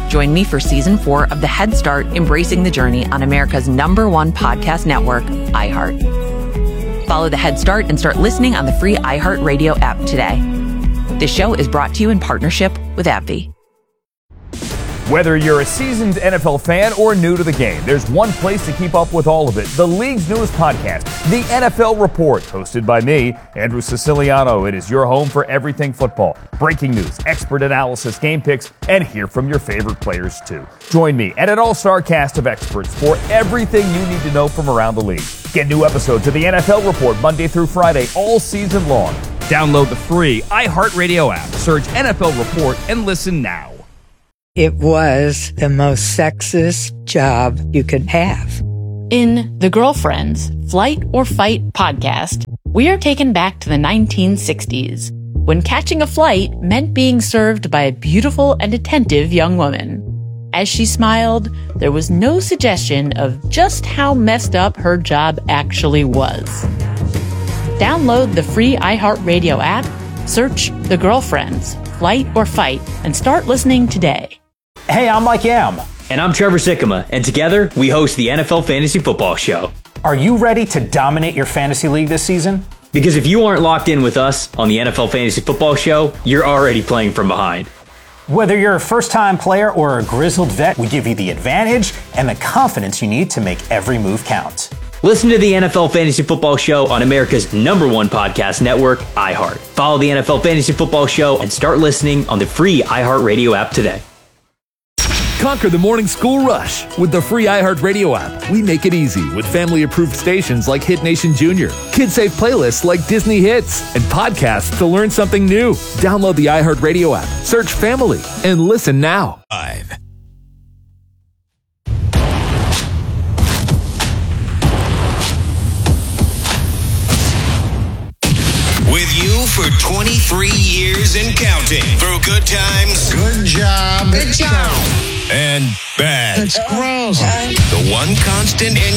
Speaker 35: Join me for season four of the Head Start Embracing the Journey on America's number one podcast network, iHeart. Follow the Head Start and start listening on the free iHeartRadio app today. This show is brought to you in partnership with AbbVie.
Speaker 1: Whether you're a seasoned N F L fan or new to the game, there's one place to keep up with all of it. The league's newest podcast, The N F L Report, hosted by me, Andrew Siciliano. It is your home for everything football. Breaking news, expert analysis, game picks, and hear from your favorite players too. Join me and an all-star cast of experts for everything you need to know from around the league. Get new episodes of The N F L Report Monday through Friday all season long. Download the free iHeartRadio app, search N F L Report, and listen now.
Speaker 4: It was the most sexist job you could have.
Speaker 6: In The Girlfriends, Flight or Fight podcast, we are taken back to the nineteen sixties, when catching a flight meant being served by a beautiful and attentive young woman. As she smiled, there was no suggestion of just how messed up her job actually was. Download the free iHeartRadio app, search The Girlfriends, Flight or Fight, and start listening today.
Speaker 7: Hey, I'm Mike Yam. And I'm Trevor Sikkema, and together we host the N F L Fantasy Football Show. Are you ready to dominate your fantasy league this season? Because if you aren't locked in with us on the N F L Fantasy Football Show, you're already playing from behind. Whether you're a first-time player or a grizzled vet, we give you the advantage and the confidence you need to make every move count. Listen to the N F L Fantasy Football Show on America's number one podcast network, iHeart. Follow the N F L Fantasy Football Show and start listening on the free iHeartRadio app today.
Speaker 8: Conquer the morning school rush with the free iHeartRadio app. We make it easy with family-approved stations like Hit Nation Junior, kid-safe playlists like Disney Hits, and podcasts to learn something new. Download the iHeartRadio app, search Family, and listen now. Five.
Speaker 9: With you for twenty-three years and counting. Through good times. Good job. Good job. And bad.
Speaker 10: That's gross.
Speaker 9: The one constant in